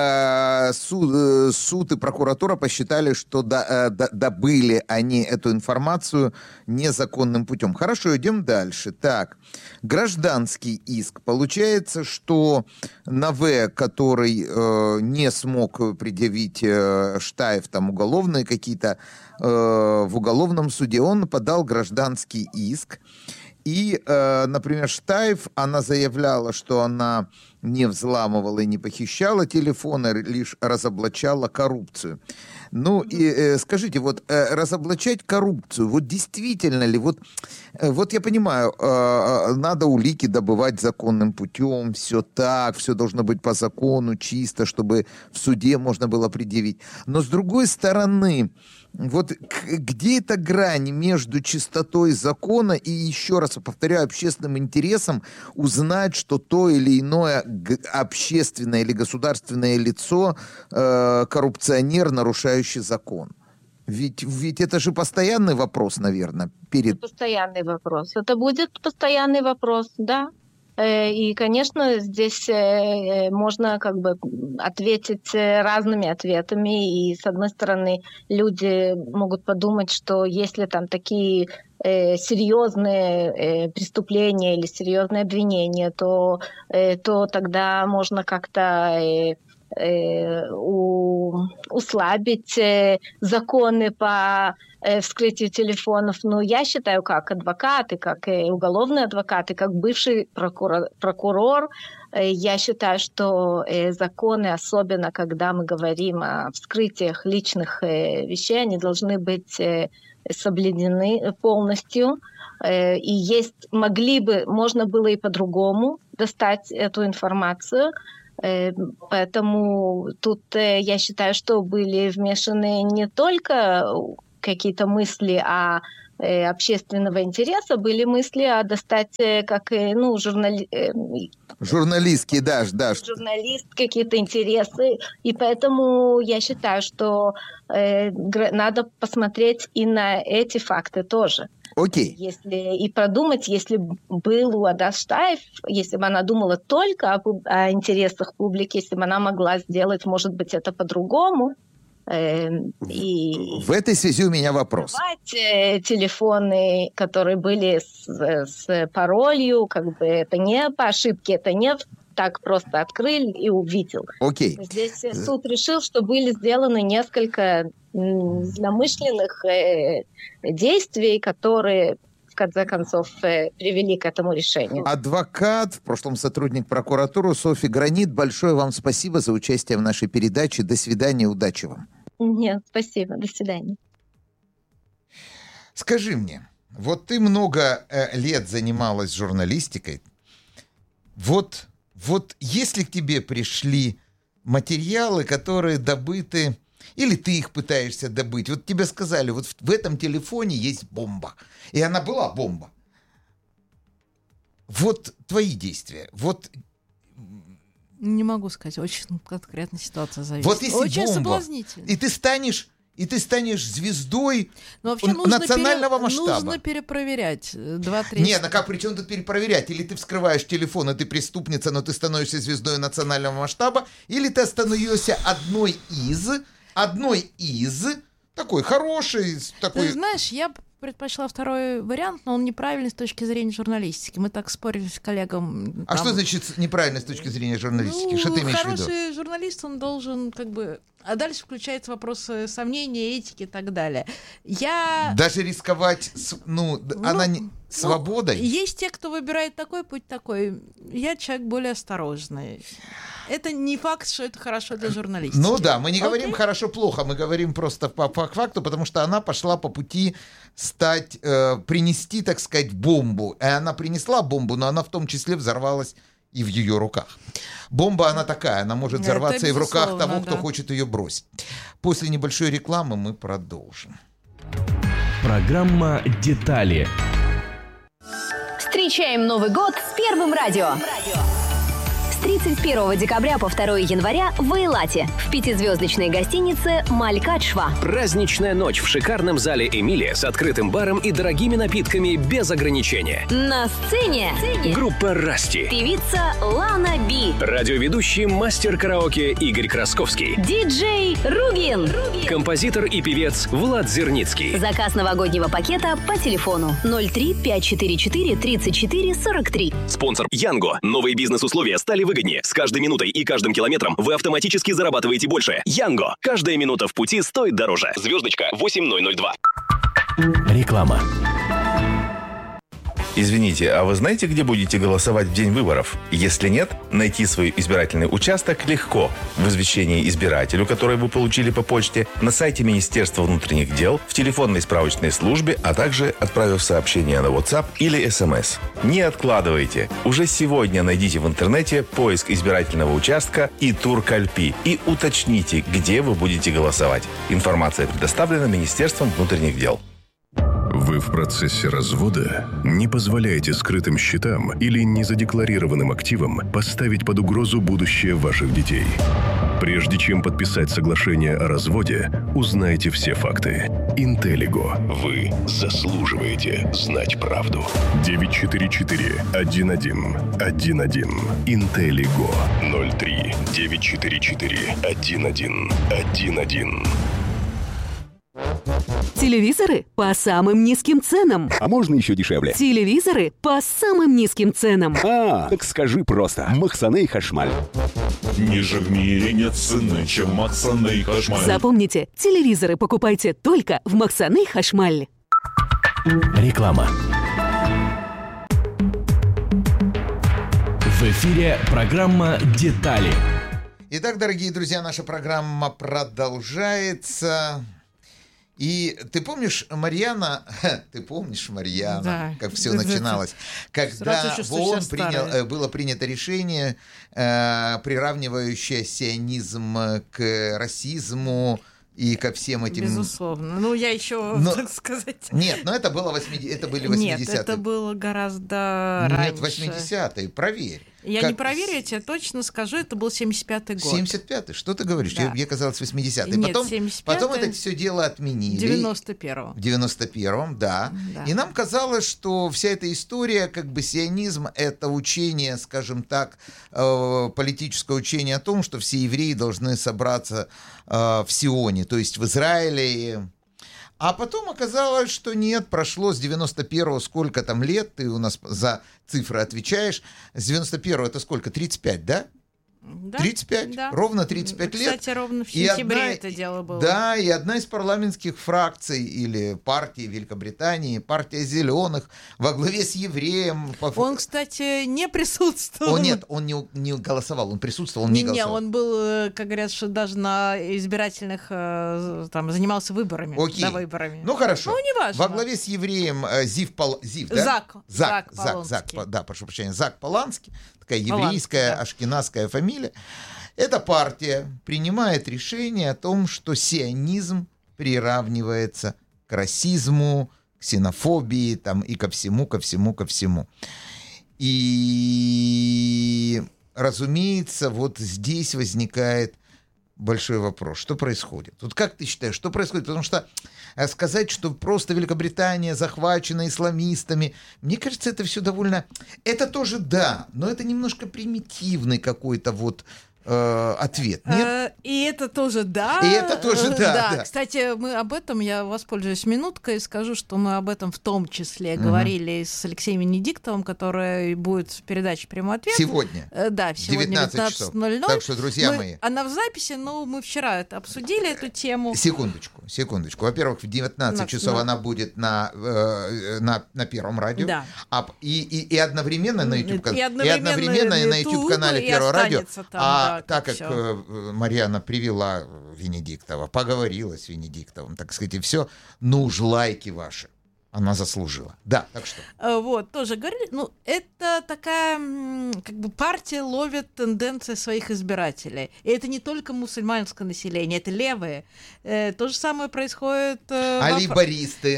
э, суд, суд и прокуратура посчитали, что до, до, добыли они эту информацию незаконным путем. Хорошо, идем дальше. Так, гражданский иск. Получается, что Наве, который э, не смог предъявить э, Штайф там уголовные какие-то э, в уголовном суде, он подал гражданский иск. И, э, например, Штайф, она заявляла, что она не взламывала и не похищала телефоны, лишь разоблачала коррупцию. Ну, и э, скажите, вот э, разоблачать коррупцию, вот действительно ли, вот, э, вот я понимаю, э, надо улики добывать законным путем, все так, все должно быть по закону, чисто, чтобы в суде можно было предъявить. Но с другой стороны, вот где эта грань между чистотой закона и, еще раз повторяю, общественным интересом узнать, что то или иное общественное или государственное лицо э, коррупционер, нарушающий закон? Ведь, ведь это же постоянный вопрос, наверное, перед... Это постоянный вопрос. Это будет постоянный вопрос, да. И, конечно, здесь можно как бы ответить разными ответами. И, с одной стороны, люди могут подумать, что если там такие серьезные преступления или серьезные обвинения, то, то тогда можно как-то услабить законы по вскрытию телефонов. Но я считаю, как адвокат, и как уголовный адвокат, и как бывший прокурор, прокурор, я считаю, что законы, особенно когда мы говорим о вскрытиях личных вещей, они должны быть соблюдены полностью. И есть, могли бы, можно было и по-другому достать эту информацию. Поэтому тут я считаю, что были вмешаны не только какие-то мысли о общественного интереса, были мысли о достать как ну, журнали... журналистские, да, да. Журналист, какие-то интересы. И поэтому я считаю, что э, надо посмотреть и на эти факты тоже. Окей. Если, и продумать, если был у Адас Штаев, если бы она думала только о, о интересах публики, если бы она могла сделать, может быть, это по-другому. Э, и в этой связи у меня вопрос. Э, телефоны, которые были с, с паролью, как бы это не по ошибке, это не так просто открыл и увидел. Окей. Здесь суд решил, что были сделаны несколько злоумышленных э, действий, которые в конце концов э, привели к этому решению. Адвокат, в прошлом сотрудник прокуратуры Софья Гранит, большое вам спасибо за участие в нашей передаче. До свидания, удачи вам. Нет, спасибо, до свидания. Скажи мне, вот ты много э, лет занималась журналистикой. Вот, вот если к тебе пришли материалы, которые добыты, или ты их пытаешься добыть, вот тебе сказали, вот в, в этом телефоне есть бомба, и она была бомба. Вот твои действия, вот... Не могу сказать, очень конкретная ситуация зависит. Вот если очень бомба, соблазнительно. и ты станешь... И ты станешь звездой вообще нужно национального пере... масштаба. Нужно перепроверять. два-три... Нет, ну как, при чем тут перепроверять? Или ты вскрываешь телефон, и ты преступница, но ты становишься звездой национального масштаба, или ты становишься одной из, одной из, такой хороший, такой... Ты знаешь, я предпочла второй вариант, но он неправильный с точки зрения журналистики. Мы так спорили с коллегом. А там... что значит неправильно с точки зрения журналистики? Ну, что ты имеешь в виду? Хороший журналист, он должен как бы... А дальше включаются вопросы сомнения, этики и так далее. Я... Даже рисковать, ну, ну она не... свободой? Ну, есть те, кто выбирает такой путь, такой. Я человек более осторожный. Это не факт, что это хорошо для журналистики. Ну да, мы не okay. говорим хорошо-плохо, мы говорим просто по, по факту, потому что она пошла по пути стать, э, принести, так сказать, бомбу. И она принесла бомбу, но она в том числе взорвалась и в ее руках. Бомба, она такая, она может взорваться и в руках того, кто да. хочет ее бросить. После небольшой рекламы мы продолжим. Программа «Детали». Встречаем Новый год с Первым радио. С тридцать первого декабря по второго января в Эйлате в пятизвездочной гостинице «Малькадшва». Праздничная ночь в шикарном зале «Эмилия» с открытым баром и дорогими напитками без ограничения. На сцене группа «Расти», певица Лана Би, радиоведущий мастер караоке Игорь Красковский, диджей Ругин, Ругин, композитор и певец Влад Зерницкий. Заказ новогоднего пакета по телефону ноль три пять четыре четыре тридцать четыре сорок три. Спонсор Янго. Новые бизнес-условия стали выгоднее. С каждой минутой и каждым километром вы автоматически зарабатываете больше. Янго. Каждая минута в пути стоит дороже. Звездочка восемь ноль ноль два. Реклама. Извините, а вы знаете, где будете голосовать в день выборов? Если нет, найти свой избирательный участок легко. В извещении избирателю, которое вы получили по почте, на сайте Министерства внутренних дел, в телефонной справочной службе, а также отправив сообщение на WhatsApp или эс эм эс. Не откладывайте. Уже сегодня найдите в интернете поиск избирательного участка и Туркальпи и уточните, где вы будете голосовать. Информация предоставлена Министерством внутренних дел. Вы в процессе развода? Не позволяйте скрытым счетам или незадекларированным активам поставить под угрозу будущее ваших детей. Прежде чем подписать соглашение о разводе, узнайте все факты. Интеллиго. Вы заслуживаете знать правду. девять четыре четыре один один один один. Интеллиго. ноль три девять четыре четыре один один один один. Телевизоры по самым низким ценам. А можно еще дешевле? Телевизоры по самым низким ценам. А, так скажи просто. Махсаны и Хашмаль. Ниже в мире нет цены, чем Махсаны и Хашмаль. Запомните, телевизоры покупайте только в Махсаны и Хашмаль. Реклама. В эфире программа «Детали». Итак, дорогие друзья, наша программа продолжается. И ты помнишь, Марьяна, ты помнишь, Марьяна, да. как все начиналось, когда в ООН принял, было принято решение, э, приравнивающее сионизм к расизму и ко всем этим... Безусловно. Ну, я еще, но... так сказать... Нет, но это, было восьмидесятые, это были восьмидесятые. Нет, это было гораздо раньше. Нет, восьмидесятые, проверь. Я как... не проверю, я тебе точно скажу, это был семьдесят пятый год. семьдесят пятый? Что ты говоришь? Да. Мне казалось восьмидесятые. Нет, потом, семьдесят пятый... потом это все дело отменили. В девяносто первом. В девяносто первом, да. да. И нам казалось, что вся эта история, как бы сионизм, это учение, скажем так, э, политическое учение о том, что все евреи должны собраться э, в Сионе, то есть в Израиле. А потом оказалось, что нет, прошло с девяносто первого сколько там лет, ты у нас за цифры отвечаешь. С девяносто первого это сколько, тридцать пять, да? Да, тридцать пять, да. Ровно тридцать пять лет. Кстати, ровно в сентябре одна, это дело было. Да, и одна из парламентских фракций или партий Великобритании, партия Зеленых, во главе с евреем. Он, кстати, не присутствовал. О, нет, он не, не голосовал, он присутствовал, он не, не голосовал. Не, он был, как говорят, что даже на избирательных, там, занимался выборами. Окей. Да, выборами. Ну, хорошо. Ну, неважно. Во главе с евреем Зив, Пол... Зив, да? Зак. Зак, Зак, Зак, Зак, да, прошу прощения, Зак Поланский. Такая еврейская, Поланский, да. ашкеназская фамилия. Эта партия принимает решение о том, что сионизм приравнивается к расизму, к ксенофобии там, и ко всему, ко всему, ко всему. И, разумеется, вот здесь возникает большой вопрос. Что происходит? Вот как ты считаешь, что происходит? Потому что сказать, что просто Великобритания захвачена исламистами, мне кажется, это все довольно... Это тоже да, но это немножко примитивный какой-то вот э, ответ, нет? И это тоже да. И это тоже да, да. да. Кстати, мы об этом, я воспользуюсь минуткой и скажу, что мы об этом в том числе угу. говорили с Алексеем Венедиктовым, который будет в передаче «Прямой ответ». Сегодня? Да, сегодня девятнадцать ноль ноль. Так что, друзья мы, мои... Она в записи, но мы вчера это обсудили, эту тему. Секундочку, секундочку. Во-первых, в девятнадцать на, часов на... она будет на, э, на, на Первом радио. Да. А, и, и, и одновременно на YouTube-канале. И одновременно, и одновременно на YouTube-канале Первого радио. Там, а да, так как всё. э, Марьяна привела Венедиктова, поговорила с Венедиктовым, так сказать, и все, ну уж лайки ваши. Она заслужила. Да, так что. Вот, тоже говорили. Ну, это такая, как бы, партия ловит тенденции своих избирателей. И это не только мусульманское население, это левые. Э, то же самое происходит... Э, а во... лейбористы?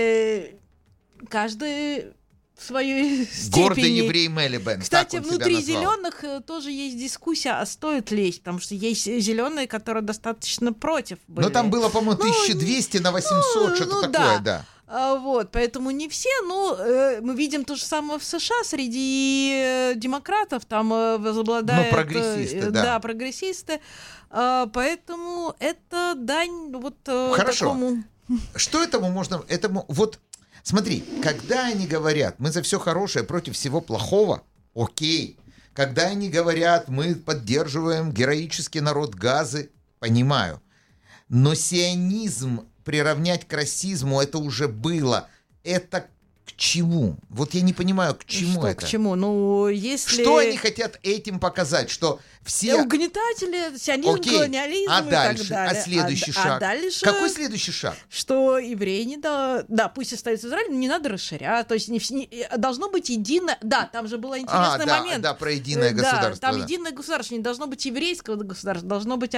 Э, каждый... в своей степени. Гордый еврей Мелибен. Кстати, внутри зеленых тоже есть дискуссия, а стоит лезть, потому что есть зеленые, которые достаточно против были. Ну, там было, по-моему, тысяча двести ну, на восемьсот, ну, что-то ну, такое, да. да. А, вот, поэтому не все, но э, мы видим то же самое в США среди э, демократов, там э, возобладают... Ну, прогрессисты, э, да. Да, прогрессисты, э, поэтому это дань вот э, Хорошо. такому... Что этому можно... Этому вот... Смотри, когда они говорят, мы за все хорошее против всего плохого, окей. Когда они говорят, мы поддерживаем героический народ Газы, понимаю. Но сионизм приравнять к расизму, это уже было. Это к чему? Вот я не понимаю, к чему что, это. К чему? Ну, если... Что они хотят этим показать? Что все... Угнетатели, сионизм, Окей. колониализм а и дальше? так далее. А следующий а, шаг? А дальше... Какой следующий шаг? Что евреи не... Да, да пусть остаются в Израиле, но не надо расширять. То есть не, не, должно быть единое... Да, там же был интересный а, да, момент. Да, про единое э, государство. Да, там да. единое государство. Не должно быть еврейского государства, должно быть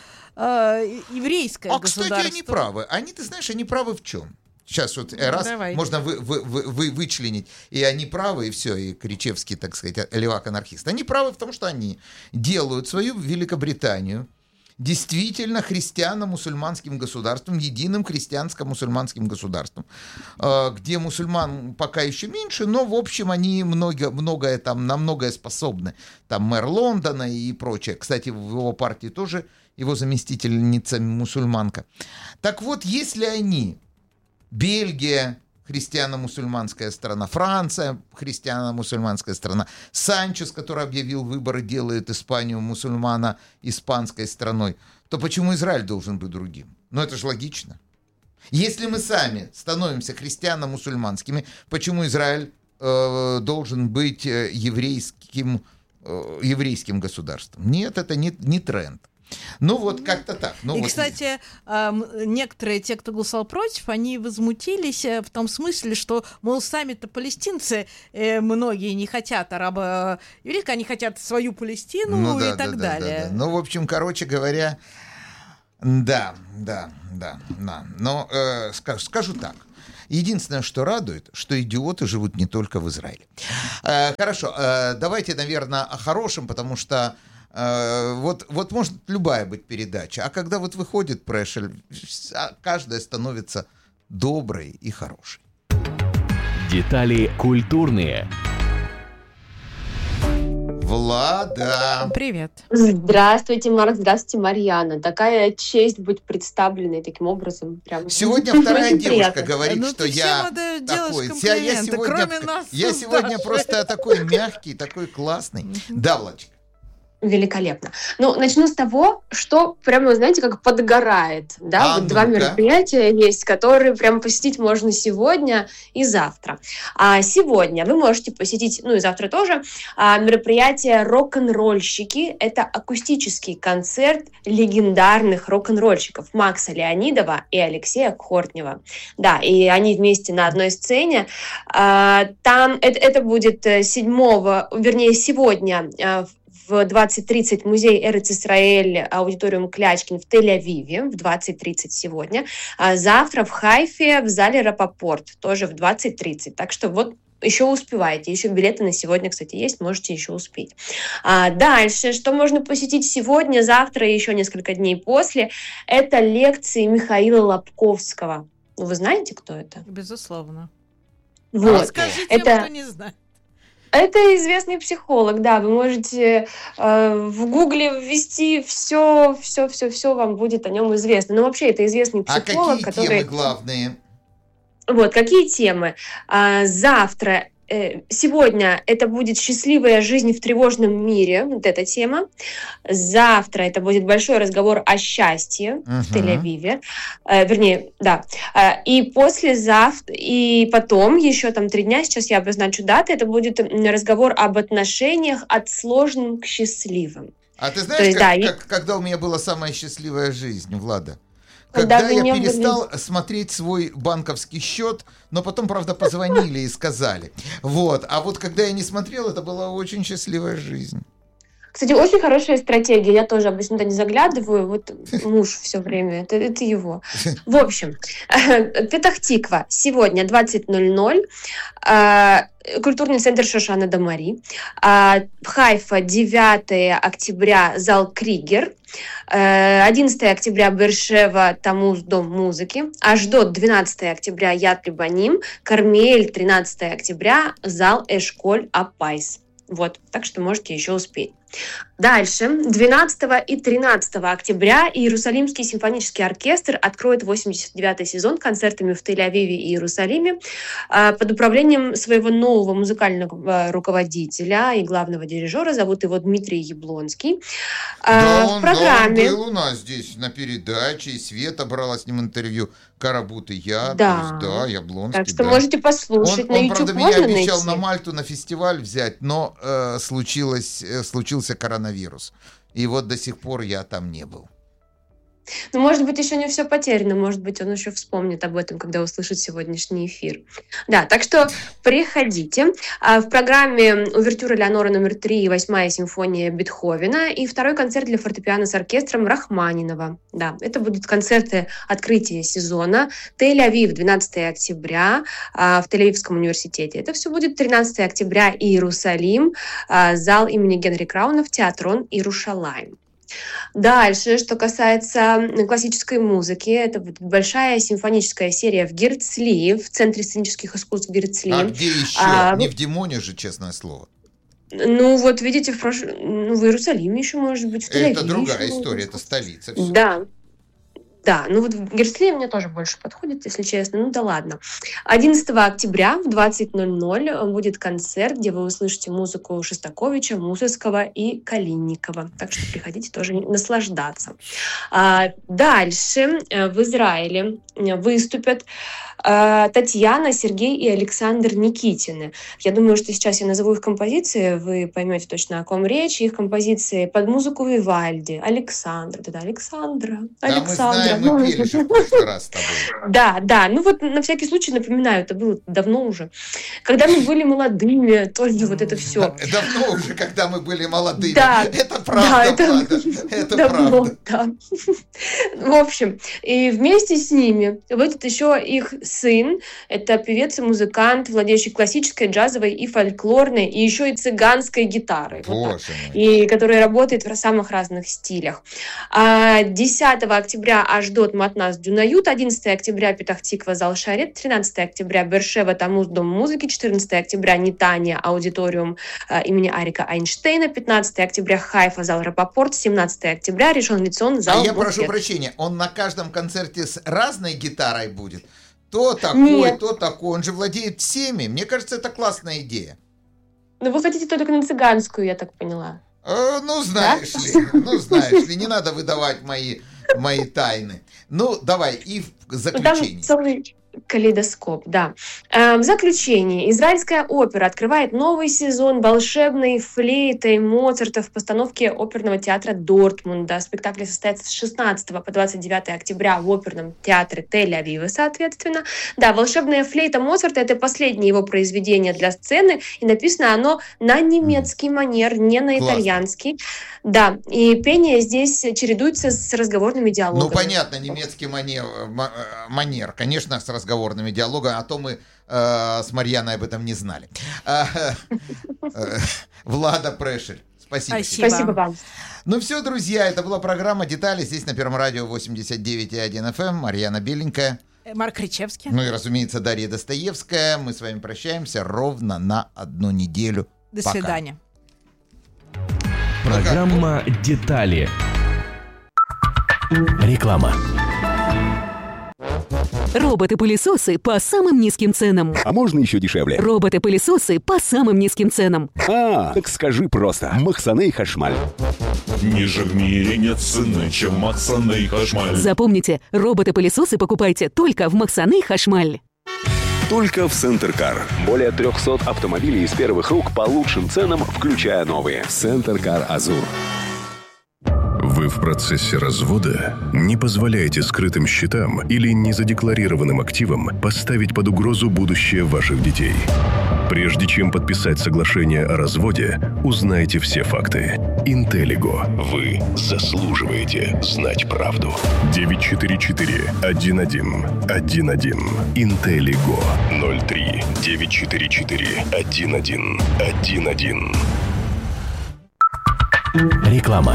арабо-еврейское а, государство. А, кстати, они правы. Они, ты знаешь, они правы в чем? Сейчас вот ну, раз давай. можно вы, вы, вы, вы, вычленить, и они правы, и все, и Кричевский, так сказать, левак-анархист. Они правы в том, что они делают свою Великобританию действительно христиано-мусульманским государством, единым христианско-мусульманским государством, где мусульман пока еще меньше, но, в общем, они много, многое там, на многое способны. Там мэр Лондона и прочее. Кстати, в его партии тоже его заместительница мусульманка. Так вот, если они, Бельгия, христиано-мусульманская страна, Франция, христиано-мусульманская страна, Санчес, который объявил выборы, делает Испанию мусульмано-испанской страной, то почему Израиль должен быть другим? Ну, это же логично. Если мы сами становимся христиано-мусульманскими, почему Израиль э, должен быть еврейским, э, еврейским государством? Нет, это не, не тренд. Ну вот как-то так. Ну, и, вот кстати, э, некоторые, те, кто голосовал против, они возмутились в том смысле, что, мол, сами-то палестинцы, э, многие не хотят арабо-еврейского, они хотят свою Палестину ну, да, и так да, далее. Да, да. Ну, в общем, короче говоря, да, да, да, да. Но э, скажу, скажу так. Единственное, что радует, что идиоты живут не только в Израиле. Э, хорошо, э, давайте, наверное, о хорошем, потому что Вот, вот может любая быть передача, а когда вот выходит Прешель, каждая становится доброй и хорошей. Детали культурные. Влада. Привет. Здравствуйте, Марк, здравствуйте, Марьяна. Такая честь быть представленной таким образом. Прям. Сегодня вторая девушка говорит, ну, что я такой. Я, я сегодня, кроме нас, я сегодня просто такой мягкий, такой классный. Да, Владочка. Великолепно. Ну, начну с того, что прямо, знаете, как подгорает. Да? А, вот ну-ка. два мероприятия есть, которые прямо посетить можно сегодня и завтра. А сегодня вы можете посетить, ну и завтра тоже, а, мероприятие «Рок-н-ролльщики». Это акустический концерт легендарных рок-н-ролльщиков Макса Леонидова и Алексея Кхортнева. Да, и они вместе на одной сцене. А, там это, это будет седьмого, вернее, сегодня в в двадцать тридцать музей Эрец-Исраэль, аудиториум Клячкин в Тель-Авиве в двадцать тридцать сегодня. А завтра в Хайфе в зале Рапопорт тоже в двадцать тридцать. Так что вот еще успеваете. Еще билеты на сегодня, кстати, есть, можете еще успеть. А дальше, что можно посетить сегодня, завтра и еще несколько дней после, это лекции Михаила Лобковского. Вы знаете, кто это? Безусловно. Вот. Расскажи это... тем, кто не знает. Это известный психолог, да, вы можете э, в Гугле ввести все, все, все, все вам будет о нем известно. Но вообще это известный психолог, а какие который... темы главные? Вот, какие темы? А, завтра, э, сегодня это будет «Счастливая жизнь в тревожном мире», вот эта тема. Завтра это будет большой разговор о счастье uh-huh. в Тель-Авиве. Э, вернее, да. Э, и послезавтра, и потом, еще там три дня, сейчас я обозначу даты, это будет разговор об отношениях от сложным к счастливым. А ты знаешь, есть, как, да, как, когда у меня была самая счастливая жизнь, Влада? Когда, Когда я перестал были... смотреть свой банковский счет, но потом, правда, позвонили и сказали. Вот. А вот когда я не смотрел, это была очень счастливая жизнь. Кстати, очень хорошая стратегия. Я тоже обычно туда не заглядываю. Вот муж все время. Это, это его. В общем, Петах-Тиква. Сегодня двадцать ноль ноль. Культурный центр Шошана Дамари. Хайфа девятого октября зал Кригер. одиннадцатого октября Бершева Тамуз дом музыки. Ашдод двенадцатого октября Яд Либаним. Кармель тринадцатого октября зал Эшколь Апайс. Вот, так что можете еще успеть. Дальше, двенадцатого и тринадцатого октября Иерусалимский симфонический оркестр откроет восемьдесят девятый сезон концертами в Тель-Авиве и Иерусалиме под управлением своего нового музыкального руководителя и главного дирижера. Зовут его Дмитрий Яблонский. Да, в он, программе... да, он был у нас здесь на передаче, и Света брала с ним интервью, Карабут и я, да. То есть, да, Яблонский. Так что да. можете послушать он, на он, YouTube. правда, можно меня обещал найти? на Мальту на фестиваль взять, но э, случилось, э, случился коронавирус. И вот до сих пор я там не был. Ну, может быть, еще не все потеряно, может быть, он еще вспомнит об этом, когда услышит сегодняшний эфир. Да, так что приходите. В программе увертюра Леонора номер три и восьмая симфония Бетховена и второй концерт для фортепиано с оркестром Рахманинова. Да, это будут концерты открытия сезона. Тель-Авив двенадцатого октября в Тель-Авивском университете. Это все будет тринадцатого октября Иерусалим, зал имени Генри Краунов, театрон Иерушалайм. Дальше, что касается классической музыки, это будет большая симфоническая серия в Герцли, в Центре сценических искусств Герцли. А где еще? А, Не в Димоне же, честное слово. Ну, вот видите, в, прош... ну, в Иерусалиме еще, может быть, в Тель-Авиве. Это другая еще, история, это столица. Все. Да. Да, ну вот в Герцли мне тоже больше подходит, если честно. Ну да ладно. одиннадцатого октября в двадцать ноль ноль будет концерт, где вы услышите музыку Шостаковича, Мусорского и Калинникова. Так что приходите тоже наслаждаться. А дальше в Израиле выступят Татьяна, Сергей и Александр Никитины. Я думаю, что сейчас я назову их композиции, вы поймете точно, о ком речь. Их композиции под музыку Вивальди, Александра, да, Александра, Александра. Да, мы знаем, мы пели же в прошлый раз с тобой. Да, да, ну вот на всякий случай напоминаю, это было давно уже. Когда мы были молодыми, тоже вот это все. Давно уже, когда мы были молодыми. Да, это правда, да, это, Влада, это давно, правда. Да. В общем, и вместе с ними выйдет еще их сын, это певец и музыкант, владеющий классической, джазовой и фольклорной, и еще и цыганской гитарой. Вот и который работает в самых разных стилях. А десятого октября Ашдот Матнас Дюнают, одиннадцатого октября Петах-Тиква Зал Шарет, тринадцатого октября Бершева Тамуз Дом музыки, четырнадцатого октября Нитания Аудиториум а, имени Арика Айнштейна, пятнадцатого октября Хайфа Зал Рапопорт, семнадцатого октября Ришон Лицион Зал А я Буфет. прошу прощения, он на каждом концерте с разной гитарой будет? То такой, Нет. то такой. Он же владеет всеми. Мне кажется, это классная идея. Ну, вы хотите только на цыганскую, я так поняла. Э, ну, знаешь да? ли, ну, знаешь ли, не надо выдавать мои, мои тайны. Ну, давай, и в заключение. Там целый калейдоскоп, да. В заключение. Израильская опера открывает новый сезон волшебной флейтой Моцарта в постановке оперного театра Дортмунда. Спектакль состоится с шестнадцатого по двадцать девятое октября в оперном театре Тель-Авива, соответственно. Да, волшебная флейта Моцарта — это последнее его произведение для сцены, и написано оно на немецкий манер, не на итальянский. Да, и пение здесь чередуется с разговорными диалогами. Ну, понятно, немецкий манер, манер. Конечно, с разговорными диалогами, а то мы э, с Марьяной об этом не знали. Э, э, Влада Прешель, спасибо. Спасибо. Спасибо вам. Ну все, друзья, это была программа «Детали» здесь на Первом радио восемьдесят девять и один эф эм. Марьяна Беленькая. Марк Кричевский. Ну и, разумеется, Дарья Достоевская. Мы с вами прощаемся ровно на одну неделю. До Пока. свидания. Программа «Детали». Реклама. Роботы-пылесосы по самым низким ценам. А можно еще дешевле? Роботы-пылесосы по самым низким ценам. А, так скажи просто. Махсаны Хашмаль. Ниже в мире нет цены, чем Махсаны Хашмаль. Запомните, роботы-пылесосы покупайте только в Махсаны Хашмаль. Только в Центркар. Более трехсот автомобилей из первых рук по лучшим ценам, включая новые. Центркар Азур. Вы в процессе развода? Не позволяйте скрытым счетам или незадекларированным активам поставить под угрозу будущее ваших детей. Прежде чем подписать соглашение о разводе, узнайте все факты. Интеллиго. Вы заслуживаете знать правду. девять четыре четыре один один один один. Интеллиго. ноль три девять четыре четыре один один один один. Реклама.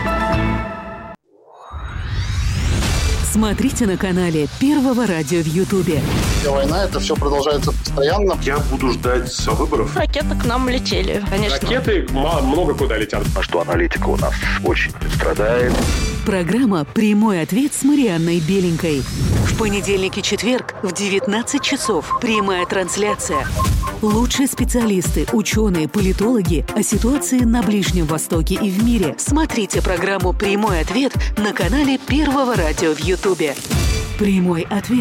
Смотрите на канале Первого радио в Ютубе. Война, это все продолжается постоянно. Я буду ждать выборов. Ракеты к нам летели, конечно. Ракеты много куда летят. А что аналитика у нас очень страдает. Программа «Прямой ответ» с Марианной Беленькой. В понедельник и четверг в девятнадцать часов. Прямая трансляция. Лучшие специалисты, ученые, политологи о ситуации на Ближнем Востоке и в мире. Смотрите программу «Прямой ответ» на канале Первого радио в Ютубе. Прямой ответ.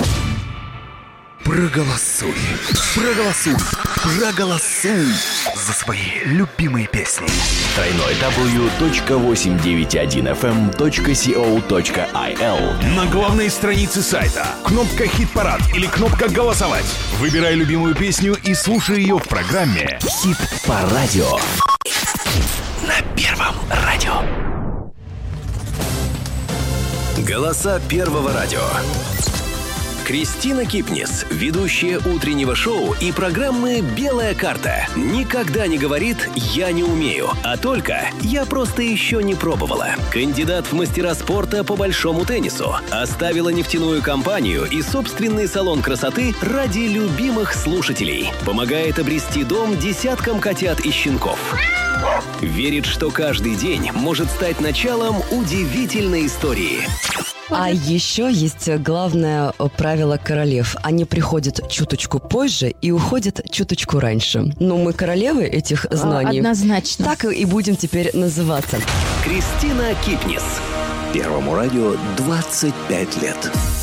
Проголосуй, проголосуй, проголосуй за свои любимые песни. дабл ю дабл ю дабл ю точка восемьсот девяносто один эф эм точка си о точка ай эл. На главной странице сайта кнопка «Хит-парад» или кнопка «Голосовать». Выбирай любимую песню и слушай ее в программе «Хит по радио». На Первом радио. Голоса Первого радио. Кристина Кипнис, ведущая утреннего шоу и программы «Белая карта», никогда не говорит «я не умею», а только «я просто еще не пробовала». Кандидат в мастера спорта по большому теннису оставила нефтяную компанию и собственный салон красоты ради любимых слушателей. Помогает обрести дом десяткам котят и щенков. Верит, что каждый день может стать началом удивительной истории. А еще есть главное правило королев. Они приходят чуточку позже и уходят чуточку раньше. Но мы королевы этих знаний. Однозначно. Так и будем теперь называться. Кристина Кипнис. Первому радио двадцать пять лет.